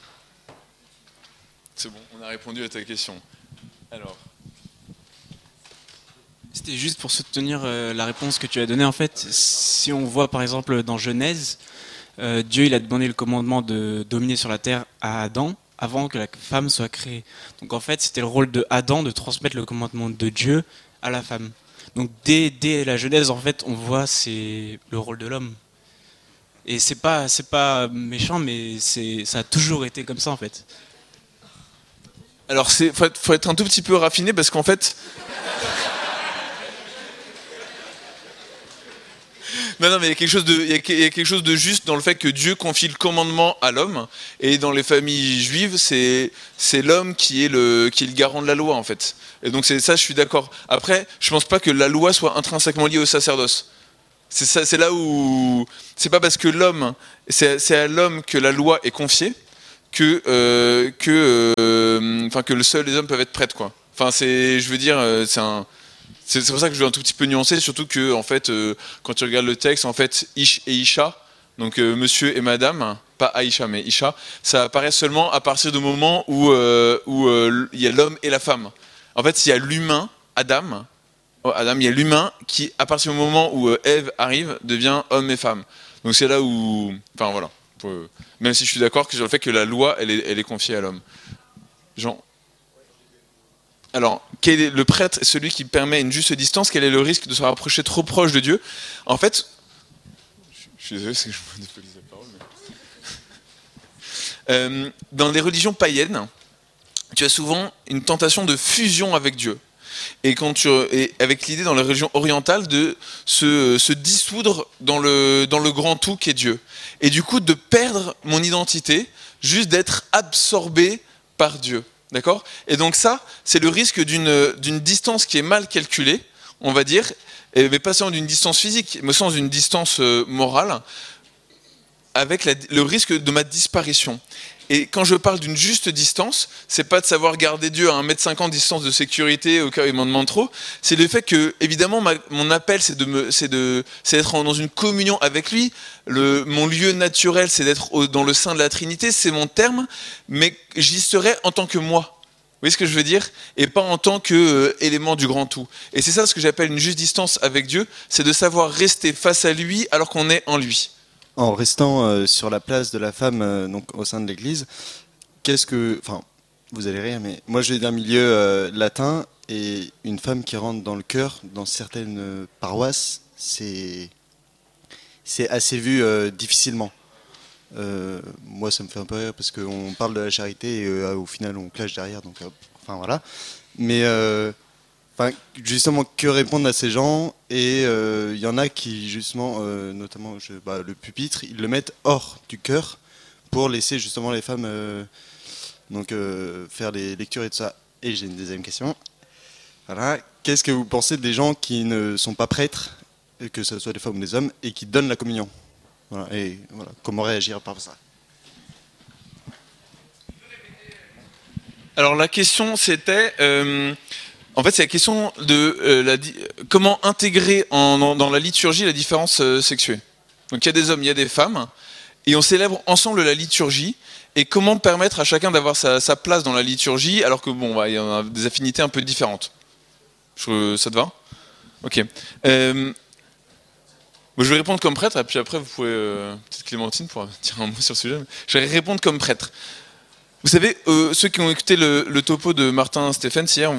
C'est bon, on a répondu à ta question. Alors. C'était juste pour soutenir la réponse que tu as donnée. En fait, si on voit par exemple dans Genèse, Dieu il a donné le commandement de dominer sur la terre à Adam avant que la femme soit créée. Donc en fait, c'était le rôle de Adam de transmettre le commandement de Dieu à la femme. Donc dès la Genèse, en fait, on voit c'est le rôle de l'homme. Et c'est pas méchant, mais ça a toujours été comme ça en fait. Alors faut être un tout petit peu raffiné parce qu'en fait Non, mais il y a quelque chose de juste dans le fait que Dieu confie le commandement à l'homme, et dans les familles juives, c'est l'homme qui est le garant de la loi, en fait. Et donc c'est ça, je suis d'accord. Après, je pense pas que la loi soit intrinsèquement liée au sacerdoce. C'est là où c'est pas parce que c'est à l'homme que la loi est confiée que les hommes peuvent être prêtres, quoi. Enfin, je veux dire, c'est pour ça que je veux un tout petit peu nuancer, surtout que en fait, quand tu regardes le texte, en fait, Ish et Isha, donc monsieur et madame, pas Aïcha mais Isha, ça apparaît seulement à partir du moment où il y a l'homme et la femme. En fait, il y a l'humain, Adam, il y a l'humain qui, à partir du moment où Ève arrive, devient homme et femme. Donc c'est là où, enfin voilà, même si je suis d'accord sur le fait que la loi, elle est confiée à l'homme. Jean. Alors, quel est le prêtre, celui qui permet une juste distance? Quel est le risque de se rapprocher trop proche de Dieu? En fait, je suis désolé, c'est que je monopolise la parole. Dans les religions païennes, tu as souvent une tentation de fusion avec Dieu. Et avec l'idée dans la religion orientale de se dissoudre dans le grand tout qu'est Dieu. Et du coup, de perdre mon identité, juste d'être absorbé par Dieu. D'accord? Et donc ça, c'est le risque d'une distance qui est mal calculée, on va dire, mais pas seulement d'une distance physique, mais au sens d'une distance morale, avec le risque de ma disparition. Et quand je parle d'une juste distance, c'est pas de savoir garder Dieu à 1,50 m de distance de sécurité au cas où il m'en demande trop, c'est le fait que, évidemment, mon appel, c'est d'être dans une communion avec lui. Mon lieu naturel, c'est d'être dans le sein de la Trinité, c'est mon terme, mais j'y serai en tant que moi. Vous voyez ce que je veux dire? Et pas en tant qu'élément du grand tout. Et c'est ça ce que j'appelle une juste distance avec Dieu, c'est de savoir rester face à lui alors qu'on est en lui. En restant sur la place de la femme donc au sein de l'Église, vous allez rire, mais moi je viens d'un milieu latin, et une femme qui rentre dans le chœur, dans certaines paroisses, c'est assez vu difficilement. Moi ça me fait un peu rire parce qu'on parle de la charité et au final on clash derrière, donc enfin voilà. Mais justement, que répondre à ces gens? Et il y en a qui, justement, notamment le pupitre, ils le mettent hors du chœur pour laisser justement les femmes faire les lectures et tout ça. Et j'ai une deuxième question. Voilà. Qu'est-ce que vous pensez des gens qui ne sont pas prêtres, que ce soit des femmes ou des hommes, et qui donnent la communion? Voilà. Et voilà, comment réagir par ça? Alors la question c'était... En fait, c'est la question de comment intégrer dans la liturgie la différence sexuée. Donc il y a des hommes, il y a des femmes, et on célèbre ensemble la liturgie, et comment permettre à chacun d'avoir sa place dans la liturgie, alors que il y en a des affinités un peu différentes. Ça te va? Ok. Je vais répondre comme prêtre, et puis après vous pouvez, peut-être Clémentine pourra dire un mot sur ce sujet, mais je vais répondre comme prêtre. Vous savez, ceux qui ont écouté le topo de Martin Stephens hier,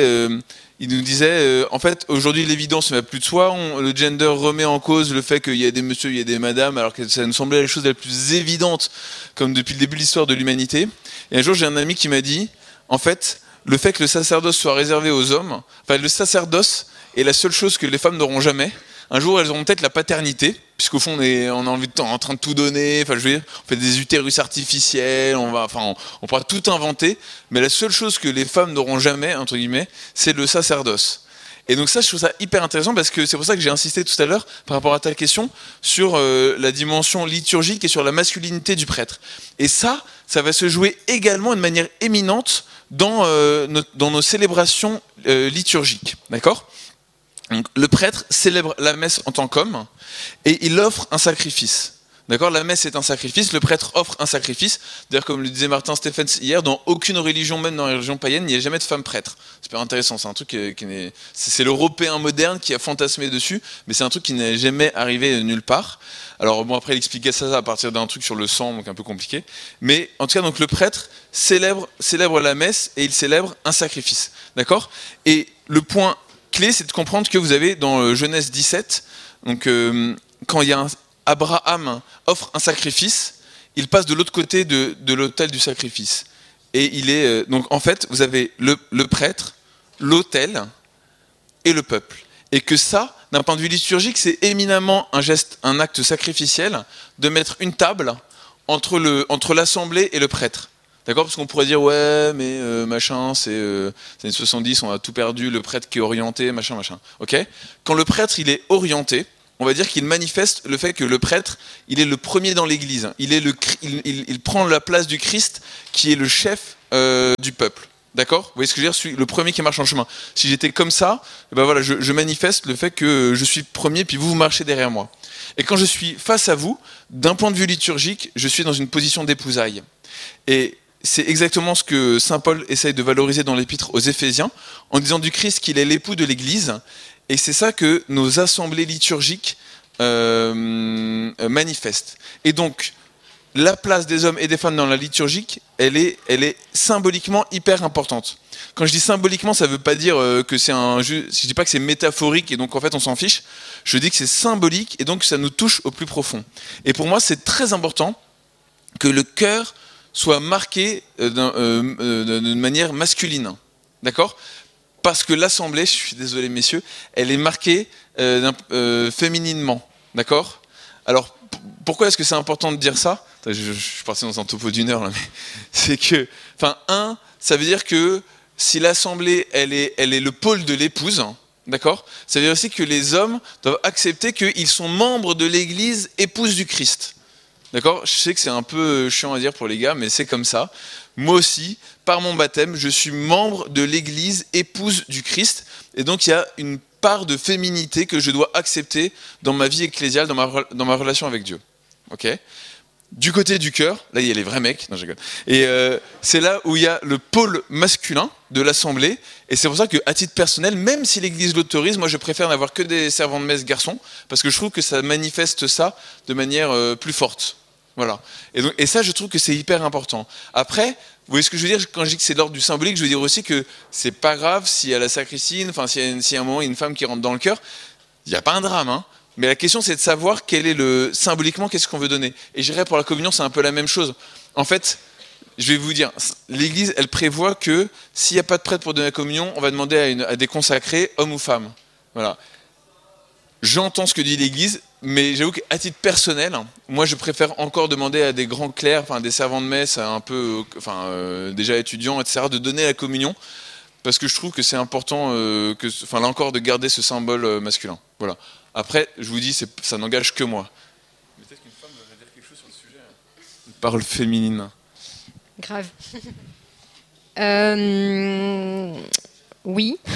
il nous disait, en fait, aujourd'hui l'évidence ne va plus de soi, le gender remet en cause le fait qu'il y a des messieurs, il y a des madames, alors que ça nous semblait la chose la plus évidente, comme depuis le début de l'histoire de l'humanité. Et un jour, j'ai un ami qui m'a dit, en fait, le fait que le sacerdoce soit réservé aux hommes, le sacerdoce est la seule chose que les femmes n'auront jamais. Un jour, elles auront peut-être la paternité, puisqu'au fond, on a envie en train de tout donner. On fait des utérus artificiels, on pourra tout inventer. Mais la seule chose que les femmes n'auront jamais, entre guillemets, c'est le sacerdoce. Et donc ça, je trouve ça hyper intéressant, parce que c'est pour ça que j'ai insisté tout à l'heure, par rapport à ta question, sur la dimension liturgique et sur la masculinité du prêtre. Et ça va se jouer également de manière éminente dans nos célébrations liturgiques. D'accord ? Donc, le prêtre célèbre la messe en tant qu'homme et il offre un sacrifice. D'accord ? La messe est un sacrifice, le prêtre offre un sacrifice. D'ailleurs, comme le disait Martin Stephens hier, dans aucune religion, même dans les religions païennes, il n'y a jamais de femme prêtre. C'est super intéressant, c'est un truc c'est l'Européen moderne qui a fantasmé dessus, mais c'est un truc qui n'est jamais arrivé nulle part. Alors après, il expliquait ça à partir d'un truc sur le sang, donc un peu compliqué. Mais en tout cas, donc le prêtre célèbre la messe et il célèbre un sacrifice. D'accord ? Et le point clé, c'est de comprendre que vous avez dans Genèse 17, donc quand il y a Abraham offre un sacrifice, il passe de l'autre côté de l'autel du sacrifice. Et il est donc en fait, vous avez le prêtre, l'autel et le peuple. Et que ça d'un point de vue liturgique, c'est éminemment un geste, un acte sacrificiel de mettre une table entre l'assemblée et le prêtre. D'accord? Parce qu'on pourrait dire, ouais, mais machin, c'est les années 70, on a tout perdu, le prêtre qui est orienté, machin. Ok? Quand le prêtre, il est orienté, on va dire qu'il manifeste le fait que le prêtre, il est le premier dans l'église. Il prend la place du Christ, qui est le chef du peuple. D'accord? Vous voyez ce que je veux dire? Le premier qui marche en chemin. Si j'étais comme ça, ben voilà, je manifeste le fait que je suis premier, puis vous marchez derrière moi. Et quand je suis face à vous, d'un point de vue liturgique, je suis dans une position d'épousaille. Et c'est exactement ce que saint Paul essaye de valoriser dans l'épître aux Éphésiens, en disant du Christ qu'il est l'époux de l'Église, et c'est ça que nos assemblées liturgiques manifestent. Et donc, la place des hommes et des femmes dans la liturgique, elle est symboliquement hyper importante. Quand je dis symboliquement, ça ne veut pas dire que c'est je dis pas que c'est métaphorique et donc en fait on s'en fiche. Je dis que c'est symbolique et donc ça nous touche au plus profond. Et pour moi, c'est très important que le cœur soit marqué d'une manière masculine. D'accord? Parce que l'assemblée, je suis désolé messieurs, elle est marquée fémininement. D'accord? Alors, pourquoi est-ce que c'est important de dire ça? Je suis parti dans un topo d'une heure là, mais c'est que, ça veut dire que si l'assemblée, elle est le pôle de l'épouse, d'accord? Ça veut dire aussi que les hommes doivent accepter qu'ils sont membres de l'Église, épouse du Christ. D'accord? Je sais que c'est un peu chiant à dire pour les gars, mais c'est comme ça. Moi aussi, par mon baptême, je suis membre de l'Église, épouse du Christ, et donc il y a une part de féminité que je dois accepter dans ma vie ecclésiale, dans ma relation avec Dieu. Ok? Du côté du cœur, là il y a les vrais mecs, non je rigole. Et c'est là où il y a le pôle masculin de l'assemblée, et c'est pour ça qu'à titre personnel, même si l'Église l'autorise, moi je préfère n'avoir que des servants de messe garçons, parce que je trouve que ça manifeste ça de manière plus forte. Voilà. Et ça, je trouve que c'est hyper important. Après, vous voyez ce que je veux dire quand je dis que c'est de l'ordre du symbolique, je veux dire aussi que c'est pas grave si à la sacristie, enfin si à un moment il y a une femme qui rentre dans le chœur, il n'y a pas un drame, hein. Mais la question c'est de savoir quel est symboliquement qu'est-ce qu'on veut donner. Et je dirais pour la communion c'est un peu la même chose. En fait, je vais vous dire, l'Église elle prévoit que s'il n'y a pas de prêtre pour donner la communion, on va demander à des consacrés, hommes ou femmes. Voilà. J'entends ce que dit l'Église, mais j'avoue qu'à titre personnel, moi je préfère encore demander à des grands clercs, enfin des servants de messe, un peu, déjà étudiants, etc., de donner la communion, parce que je trouve que c'est important, là encore, de garder ce symbole masculin. Voilà. Après, je vous dis, ça n'engage que moi. Mais peut-être qu'une femme va dire quelque chose sur le sujet. Une parole féminine. Grave. Oui.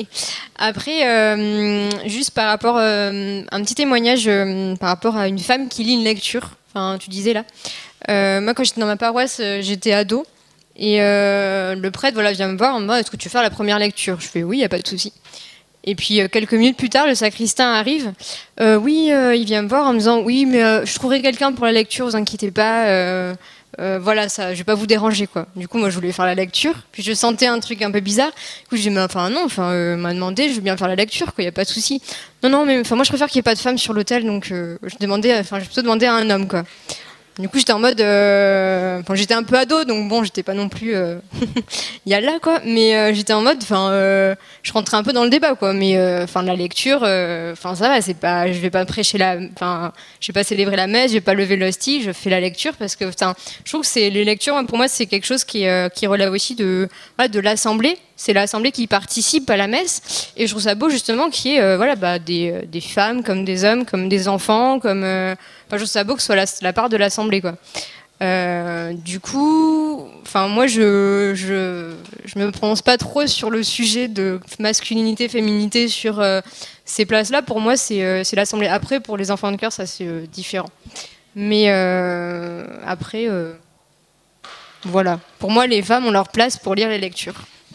Après, juste par rapport, un petit témoignage par rapport à une femme qui lit une lecture. Enfin, tu disais là. Moi, quand j'étais dans ma paroisse, j'étais ado. Et le prêtre vient me voir en me disant, est-ce que tu veux faire la première lecture? Je fais oui, il n'y a pas de souci. Et puis quelques minutes plus tard, le sacristain arrive. Il vient me voir en me disant, oui, mais je trouverai quelqu'un pour la lecture, vous inquiétez pas. Voilà, ça, je vais pas vous déranger quoi. Du coup, moi, je voulais faire la lecture, puis je sentais un truc un peu bizarre. Du coup, j'ai dit, m'a demandé, je veux bien faire la lecture, quoi, y a pas de souci. Non, mais moi, je préfère qu'il y ait pas de femme sur l'autel, donc je vais plutôt demander à un homme, quoi. Du coup, j'étais en mode, j'étais un peu ado, donc bon, j'étais pas non plus, il y a là quoi, mais j'étais en mode, je rentrais un peu dans le débat quoi, mais la lecture, ça va, c'est pas, je vais pas prêcher je vais pas célébrer la messe, je vais pas lever l'hostie, je fais la lecture parce que, je trouve que les lectures, pour moi, c'est quelque chose qui relève aussi de l'assemblée. C'est l'assemblée qui participe à la messe, et je trouve ça beau justement qu'il y ait des femmes comme des hommes, comme des enfants, comme je trouve ça beau que ce soit la part de l'assemblée quoi. Du coup, moi je me prononce pas trop sur le sujet de masculinité, féminité sur ces places-là. Pour moi c'est l'assemblée. Après pour les enfants de chœur ça c'est différent. Mais après voilà. Pour moi les femmes ont leur place pour lire les lectures.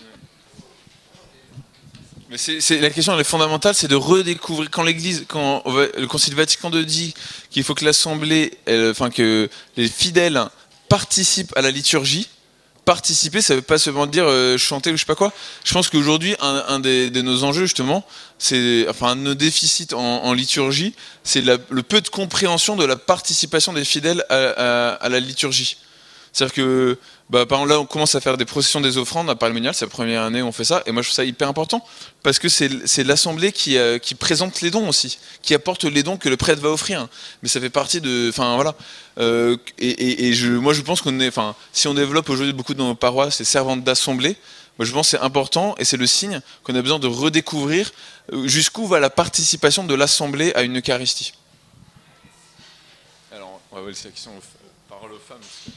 Mais la question elle est fondamentale, c'est de redécouvrir quand le Concile Vatican II dit qu'il faut que l'Assemblée, que les fidèles participent à la liturgie. Participer, ça veut pas seulement dire chanter ou je sais pas quoi. Je pense qu'aujourd'hui un de nos enjeux justement, c'est un de nos déficits en liturgie, c'est le peu de compréhension de la participation des fidèles à la liturgie. C'est-à-dire que Par exemple, là, on commence à faire des processions des offrandes à Palmonial, c'est la première année où on fait ça, et moi je trouve ça hyper important, parce que c'est l'assemblée qui présente les dons aussi, qui apporte les dons que le prêtre va offrir. Mais ça fait partie de... Enfin, voilà. Moi je pense si on développe aujourd'hui beaucoup dans nos paroisses les servantes d'assemblée, moi je pense que c'est important, et c'est le signe qu'on a besoin de redécouvrir jusqu'où va la participation de l'assemblée à une Eucharistie. Alors, on va laisser la question parole aux femmes.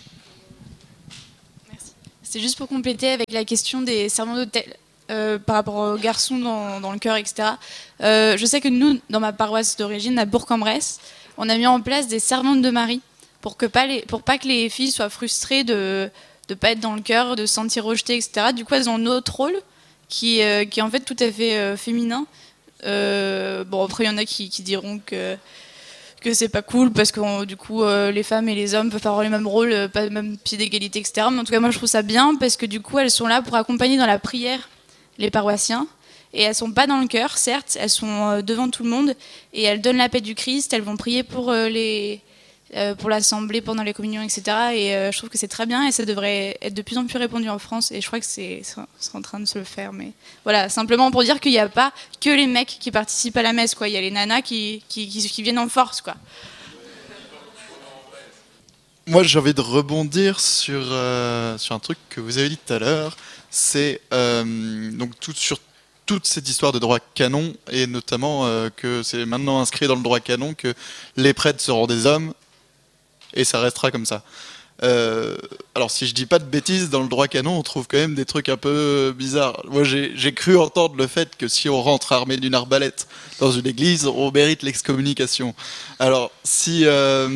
C'est juste pour compléter avec la question des serments d'autel par rapport aux garçons dans le chœur, etc. Je sais que nous, dans ma paroisse d'origine, à Bourg-en-Bresse, on a mis en place des servantes de Marie pour pas que les filles soient frustrées de pas être dans le chœur, de se sentir rejetées, etc. Du coup, elles ont notre rôle qui est en fait tout à fait féminin. Après, il y en a qui diront que c'est pas cool parce que du coup les femmes et les hommes peuvent avoir les mêmes rôles, pas le même pied d'égalité, etc. Mais en tout cas moi je trouve ça bien parce que du coup elles sont là pour accompagner dans la prière les paroissiens et elles sont pas dans le chœur, certes, elles sont devant tout le monde et elles donnent la paix du Christ, elles vont prier pour l'assemblée pendant les communions, etc. Et je trouve que c'est très bien et ça devrait être de plus en plus répandu en France et je crois que c'est en train de se le faire. Mais voilà, simplement pour dire qu'il n'y a pas que les mecs qui participent à la messe, quoi. Il y a les nanas qui viennent en force, quoi. Moi, j'ai envie de rebondir sur un truc que vous avez dit tout à l'heure. C'est sur toute cette histoire de droit canon et notamment que c'est maintenant inscrit dans le droit canon que les prêtres seront des hommes. Et ça restera comme ça. Alors si je dis pas de bêtises, dans le droit canon, on trouve quand même des trucs un peu bizarres. Moi j'ai cru entendre le fait que si on rentre armé d'une arbalète dans une église, on mérite l'excommunication. Alors si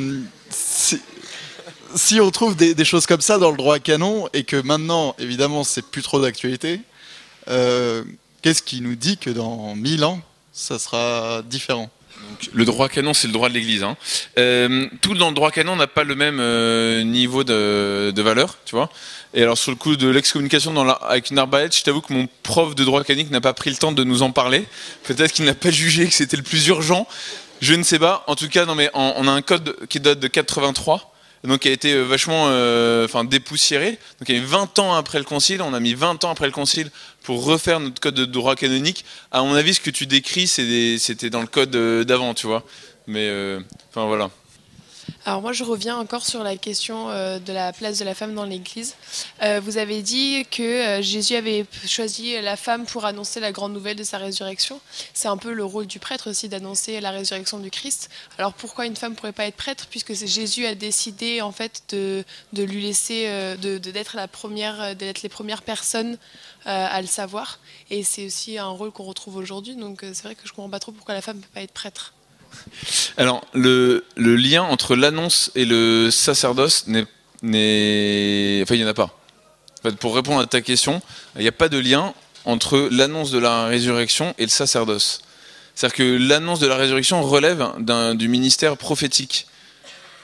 on trouve des choses comme ça dans le droit canon, et que maintenant, évidemment, c'est plus trop d'actualité, qu'est-ce qui nous dit que dans 1000 ans, ça sera différent ? Donc, le droit canon, c'est le droit de l'Église. Tout dans le droit canon n'a pas le même niveau de valeur, tu vois. Et alors sur le coup de l'excommunication avec une arbalète, je t'avoue que mon prof de droit canonique n'a pas pris le temps de nous en parler. Peut-être qu'il n'a pas jugé que c'était le plus urgent. Je ne sais pas. En tout cas, on a un code qui date de 83. Donc qui a été vachement dépoussiéré. Donc il y a 20 ans après le concile, on a mis 20 ans après le concile pour refaire notre code de droit canonique. À mon avis, ce que tu décris, c'était dans le code d'avant, tu vois. Mais voilà. Alors moi je reviens encore sur la question de la place de la femme dans l'Église. Vous avez dit que Jésus avait choisi la femme pour annoncer la grande nouvelle de sa résurrection. C'est un peu le rôle du prêtre aussi d'annoncer la résurrection du Christ. Alors pourquoi une femme ne pourrait pas être prêtre, puisque Jésus a décidé en fait de lui laisser d'être d'être les premières personnes à le savoir. Et c'est aussi un rôle qu'on retrouve aujourd'hui. Donc c'est vrai que je ne comprends pas trop pourquoi la femme ne peut pas être prêtre. Alors, le lien entre l'annonce et le sacerdoce il n'y en a pas. En fait, pour répondre à ta question, il n'y a pas de lien entre l'annonce de la résurrection et le sacerdoce. C'est-à-dire que l'annonce de la résurrection relève du ministère prophétique. D'accord ?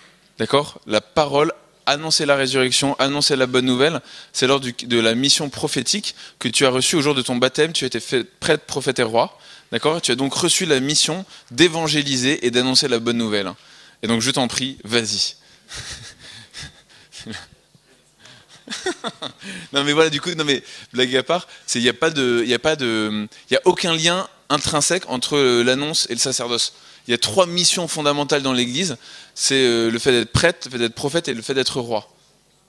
La parole, annoncer la résurrection, annoncer la bonne nouvelle, c'est lors de la mission prophétique que tu as reçue au jour de ton baptême. Tu as été fait prêtre, prophète et roi. D'accord ? Tu as donc reçu la mission d'évangéliser et d'annoncer la bonne nouvelle. Et donc je t'en prie, vas-y. Non mais voilà, du coup, blague à part, il n'y a aucun lien intrinsèque entre l'annonce et le sacerdoce. Il y a 3 missions fondamentales dans l'Église, c'est le fait d'être prêtre, le fait d'être prophète et le fait d'être roi. D'accord ?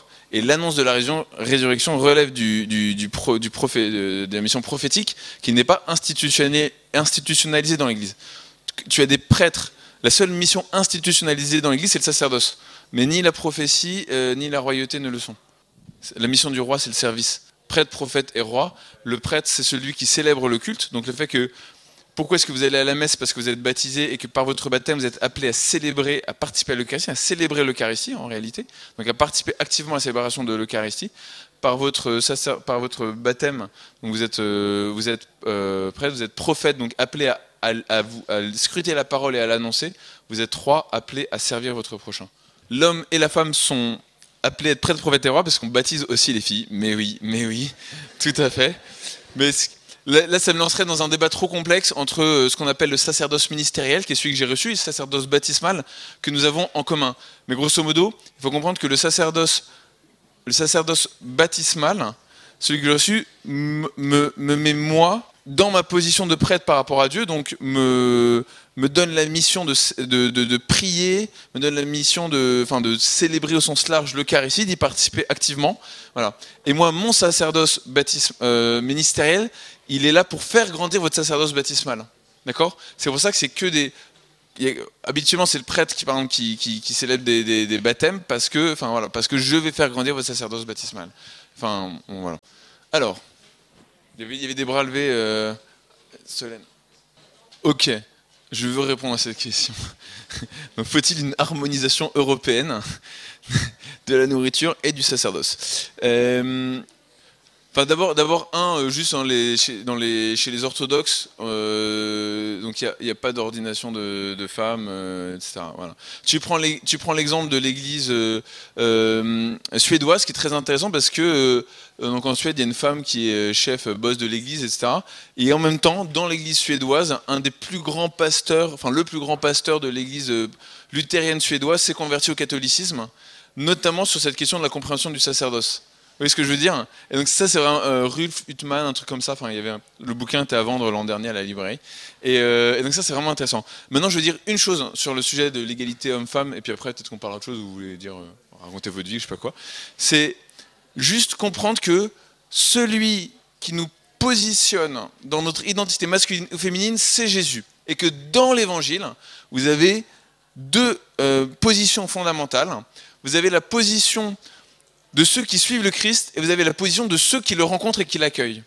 Et l'annonce de la résurrection relève de la mission prophétique qui n'est pas institutionnalisée dans l'Église. Tu as des prêtres, la seule mission institutionnalisée dans l'Église, c'est le sacerdoce. Mais ni la prophétie, ni la royauté ne le sont. La mission du roi, c'est le service. Prêtre, prophète et roi. Le prêtre, c'est celui qui célèbre le culte. Donc le fait que... Pourquoi est-ce que vous allez à la messe ? Parce que vous êtes baptisé et que par votre baptême, vous êtes appelé à célébrer, à participer à l'Eucharistie, à célébrer l'Eucharistie en réalité. Donc à participer activement à la célébration de l'Eucharistie. Par votre baptême, donc vous êtes prêtre, vous êtes prophète, donc appelé à scruter la parole et à l'annoncer. Vous êtes roi, appelé à servir votre prochain. L'homme et la femme sont appelés à être prêtres, prophètes et rois parce qu'on baptise aussi les filles. Mais oui, tout à fait. Mais là, ça me lancerait dans un débat trop complexe entre ce qu'on appelle le sacerdoce ministériel, qui est celui que j'ai reçu, et le sacerdoce baptismal que nous avons en commun. Mais grosso modo, il faut comprendre que le sacerdoce le sacerdoce baptismal, celui que j'ai reçu, me met moi dans ma position de prêtre par rapport à Dieu, donc me donne la mission de prier, me donne la mission de célébrer au sens large l'Eucharistie, d'y participer activement. Voilà. Et moi, mon sacerdoce ministériel, il est là pour faire grandir votre sacerdoce baptismal. D'accord ? C'est pour ça que c'est que des... habituellement, c'est le prêtre par exemple, qui célèbre des baptêmes parce que je vais faire grandir votre sacerdoce baptismal. Enfin, bon, voilà. Alors, il y avait des bras levés. Solène. Ok, je veux répondre à cette question. Donc, faut-il une harmonisation européenne de la nourriture et du sacerdoce ? D'abord, juste chez les orthodoxes, donc il n'y a pas d'ordination de femmes, etc. Voilà. Tu prends l'exemple de l'église suédoise, qui est très intéressant parce que donc en Suède, il y a une femme qui est chef, boss de l'église, etc. Et en même temps, dans l'église suédoise, le plus grand pasteur de l'église luthérienne suédoise s'est converti au catholicisme, notamment sur cette question de la compréhension du sacerdoce. Vous voyez ce que je veux dire ? Et donc ça, c'est vraiment Rudolf Hüttmann, un truc comme ça. Enfin, le bouquin était à vendre l'an dernier à la librairie. Et donc ça, c'est vraiment intéressant. Maintenant, je veux dire une chose sur le sujet de l'égalité homme-femme, et puis après, peut-être qu'on parlera d'autre chose, ou vous voulez dire, raconter votre vie, je sais pas quoi. C'est juste comprendre que celui qui nous positionne dans notre identité masculine ou féminine, c'est Jésus. Et que dans l'Évangile, vous avez deux positions fondamentales. Vous avez la position de ceux qui suivent le Christ, et vous avez la position de ceux qui le rencontrent et qui l'accueillent.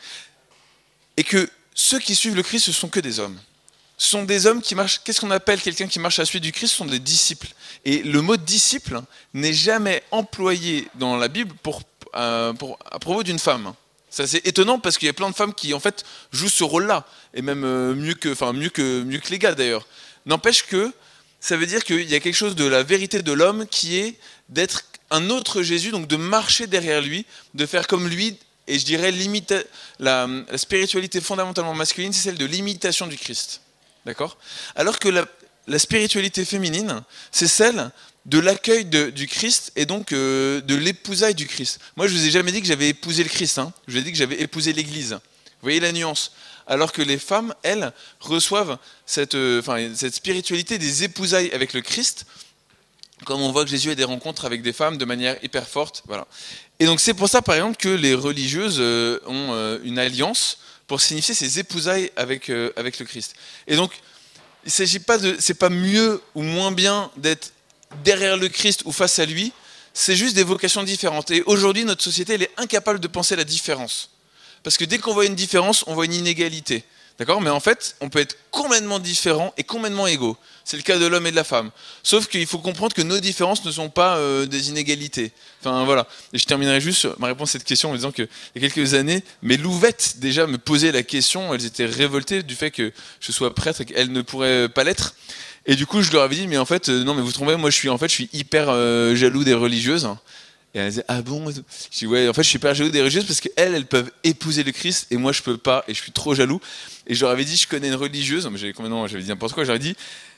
Et que ceux qui suivent le Christ, ce sont que des hommes. Ce sont des hommes qui marchent. Qu'est-ce qu'on appelle quelqu'un qui marche à la suite du Christ ? Ce sont des disciples. Et le mot disciple n'est jamais employé dans la Bible à propos d'une femme. C'est assez étonnant parce qu'il y a plein de femmes qui en fait jouent ce rôle-là, et même mieux que les gars d'ailleurs. N'empêche que ça veut dire qu'il y a quelque chose de la vérité de l'homme qui est d'être un autre Jésus, donc de marcher derrière lui, de faire comme lui, et je dirais la spiritualité fondamentalement masculine, c'est celle de l'imitation du Christ. D'accord ? Alors que la spiritualité féminine, c'est celle de l'accueil du Christ et donc de l'épousaille du Christ. Moi, je vous ai jamais dit que j'avais épousé le Christ, hein. Je vous ai dit que j'avais épousé l'Église. Vous voyez la nuance ? Alors que les femmes, elles, reçoivent cette spiritualité des épousailles avec le Christ, comme on voit que Jésus a des rencontres avec des femmes de manière hyper forte. Voilà. Et donc c'est pour ça, par exemple, que les religieuses ont une alliance pour signifier ces épousailles avec le Christ. Et donc, il ne s'agit pas c'est pas mieux ou moins bien d'être derrière le Christ ou face à lui, c'est juste des vocations différentes. Et aujourd'hui, notre société, elle est incapable de penser la différence. Parce que dès qu'on voit une différence, on voit une inégalité. D'accord ? Mais en fait, on peut être complètement différents et complètement égaux. C'est le cas de l'homme et de la femme. Sauf qu'il faut comprendre que nos différences ne sont pas des inégalités. Enfin, voilà. Et je terminerai juste ma réponse à cette question en disant qu'il y a quelques années, mes louvettes déjà me posaient la question, elles étaient révoltées du fait que je sois prêtre et qu'elles ne pourraient pas l'être. Et du coup, je leur avais dit, mais en fait, non, mais vous trompez, moi je suis hyper jaloux des religieuses. Et elle disait, ah bon ? Je dis, ouais, en fait, je suis pas jaloux des religieuses parce qu'elles peuvent épouser le Christ et moi, je peux pas et je suis trop jaloux. Et je leur avais dit, je connais une religieuse, mais j'avais dit n'importe quoi, j'aurais dit,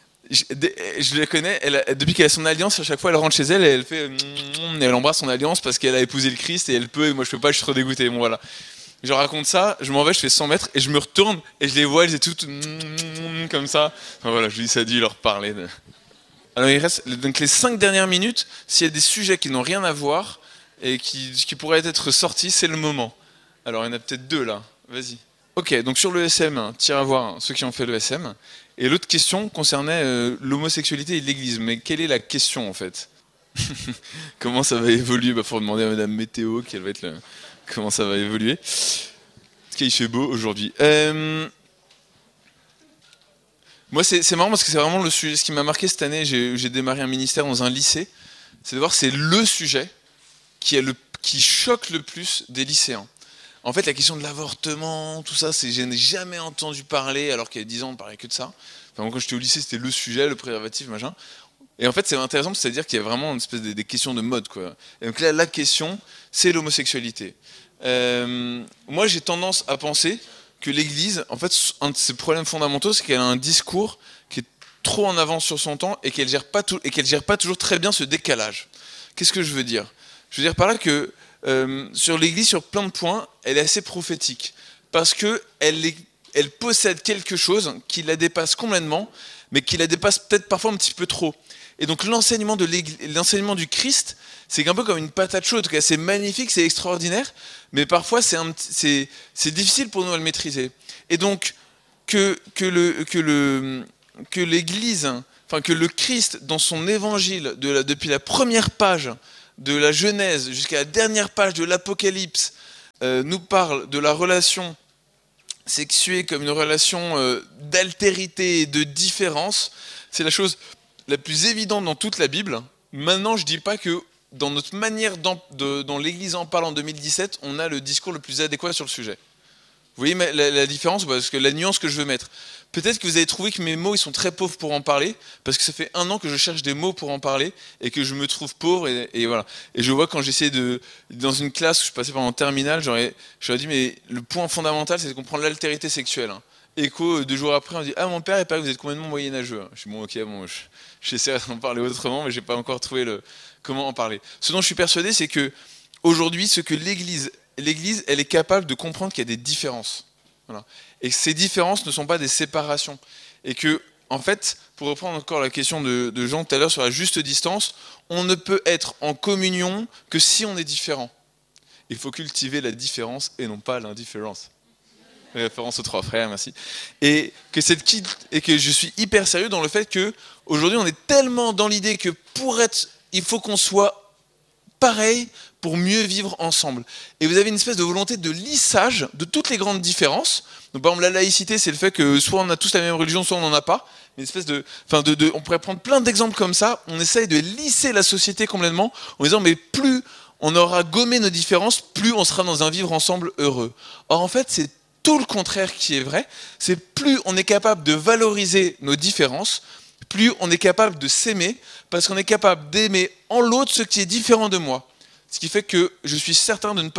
je la connais, depuis qu'elle a son alliance, à chaque fois, elle rentre chez elle et elle fait, et elle embrasse son alliance parce qu'elle a épousé le Christ et elle peut, et moi, je peux pas, je suis trop dégoûté. Bon, voilà. Je leur raconte ça, je m'en vais, je fais 100 mètres et je me retourne et je les vois, elles étaient toutes comme ça. Enfin, voilà, je lui dis, ça a dû leur parler. Alors il reste donc les 5 dernières minutes. S'il y a des sujets qui n'ont rien à voir et qui pourraient être sortis, c'est le moment. Alors il y en a peut-être 2 là. Vas-y. Ok, donc sur le SM, tiens à voir ceux qui ont fait le SM. Et l'autre question concernait l'homosexualité et l'Église. Mais quelle est la question en fait ? Comment ça va évoluer ? Faut demander à Madame Météo comment ça va évoluer. Est-ce qu'il fait beau aujourd'hui ? Moi, c'est marrant parce que c'est vraiment le sujet. Ce qui m'a marqué cette année, j'ai démarré un ministère dans un lycée. C'est de voir, c'est le sujet qui choque le plus des lycéens. En fait, la question de l'avortement, tout ça, je n'ai jamais entendu parler, alors qu'il y a 10 ans, on ne parlait que de ça. Enfin, quand j'étais au lycée, c'était le sujet, le préservatif, machin. Et en fait, c'est intéressant, c'est-à-dire qu'il y a vraiment une espèce des questions de mode, quoi. Et donc là, la question, c'est l'homosexualité. Moi, j'ai tendance à penser que l'Église, en fait, un de ses problèmes fondamentaux, c'est qu'elle a un discours qui est trop en avance sur son temps et qu'elle gère pas toujours très bien ce décalage. Qu'est-ce que je veux dire ? Je veux dire par là que sur l'Église, sur plein de points, elle est assez prophétique. Parce qu'elle possède quelque chose qui la dépasse complètement, mais qui la dépasse peut-être parfois un petit peu trop. Et donc l'enseignement du Christ, c'est un peu comme une patate chaude. C'est magnifique, c'est extraordinaire, mais parfois c'est difficile pour nous à le maîtriser. Et donc que l'Église, enfin que le Christ, dans son évangile, depuis la première page de la Genèse jusqu'à la dernière page de l'Apocalypse, nous parle de la relation sexuée comme une relation d'altérité et de différence. C'est la chose la plus évidente dans toute la Bible. Maintenant, je ne dis pas que dans notre manière dans l'Église en parle en 2017, on a le discours le plus adéquat sur le sujet. Vous voyez la différence, parce que la nuance que je veux mettre. Peut-être que vous avez trouvé que mes mots ils sont très pauvres pour en parler, parce que ça fait 1 an que je cherche des mots pour en parler, et que je me trouve pauvre, et voilà. Et je vois quand j'essaie dans une classe où je passais pendant terminale, j'aurais dit, mais le point fondamental, c'est de comprendre l'altérité sexuelle. Écho, 2 jours après, on dit, ah, mon père, il paraît que vous êtes complètement moyenâgeux. Je suis bon, ok, j'essaie d'en parler autrement, mais j'ai pas encore trouvé comment en parler. Ce dont je suis persuadé, c'est que aujourd'hui, ce que l'Église, elle est capable de comprendre qu'il y a des différences. Voilà. Et que ces différences ne sont pas des séparations. Et que, en fait, pour reprendre encore la question de Jean tout à l'heure sur la juste distance, on ne peut être en communion que si on est différent. Il faut cultiver la différence et non pas l'indifférence. Référence aux 3 frères, merci. Et que je suis hyper sérieux dans le fait que aujourd'hui on est tellement dans l'idée que il faut qu'on soit pareil pour mieux vivre ensemble. Et vous avez une espèce de volonté de lissage de toutes les grandes différences. Donc, par exemple, la laïcité, c'est le fait que soit on a tous la même religion, soit on n'en a pas. Une espèce on pourrait prendre plein d'exemples comme ça. On essaye de lisser la société complètement en disant mais plus on aura gommé nos différences, plus on sera dans un vivre ensemble heureux. Or en fait, c'est tout le contraire qui est vrai. C'est plus on est capable de valoriser nos différences, plus on est capable de s'aimer, parce qu'on est capable d'aimer en l'autre ce qui est différent de moi. Ce qui fait que je suis certain de ne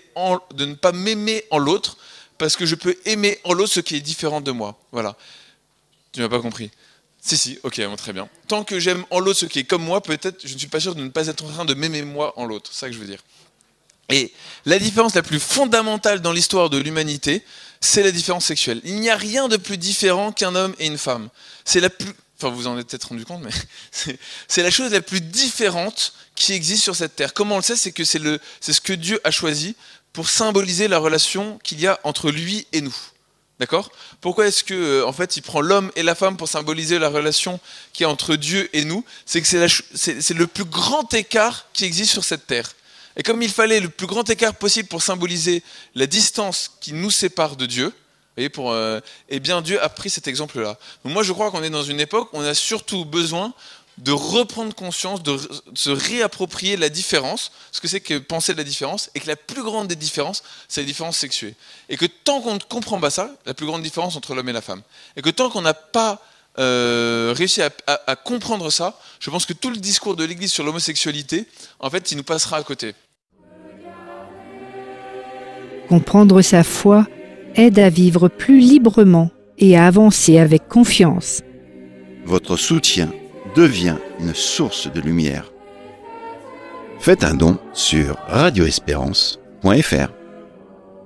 pas m'aimer en l'autre, parce que je peux aimer en l'autre ce qui est différent de moi. Voilà. Tu m'as pas compris? Si, ok, bon, très bien. Tant que j'aime en l'autre ce qui est comme moi, peut-être je ne suis pas sûr de ne pas être en train de m'aimer moi en l'autre. C'est ça que je veux dire. Et la différence la plus fondamentale dans l'histoire de l'humanité, c'est la différence sexuelle. Il n'y a rien de plus différent qu'un homme et une femme. Enfin, vous en êtes peut-être rendu compte, mais c'est la chose la plus différente qui existe sur cette terre. Comment on le sait? C'est que c'est ce que Dieu a choisi pour symboliser la relation qu'il y a entre lui et nous. D'accord? Pourquoi est-ce que, en fait, il prend l'homme et la femme pour symboliser la relation qu'il y a entre Dieu et nous? C'est que c'est le plus grand écart qui existe sur cette terre. Et comme il fallait le plus grand écart possible pour symboliser la distance qui nous sépare de Dieu, vous voyez, eh bien Dieu a pris cet exemple-là. Donc moi je crois qu'on est dans une époque où on a surtout besoin de reprendre conscience, de se réapproprier la différence, ce que c'est que penser de la différence, et que la plus grande des différences, c'est la différence sexuée. Et que tant qu'on ne comprend pas ça, la plus grande différence entre l'homme et la femme, et que tant qu'on n'a pas réussi à comprendre ça, je pense que tout le discours de l'Église sur l'homosexualité, en fait, il nous passera à côté. Comprendre sa foi aide à vivre plus librement et à avancer avec confiance. Votre soutien devient une source de lumière. Faites un don sur radioespérance.fr.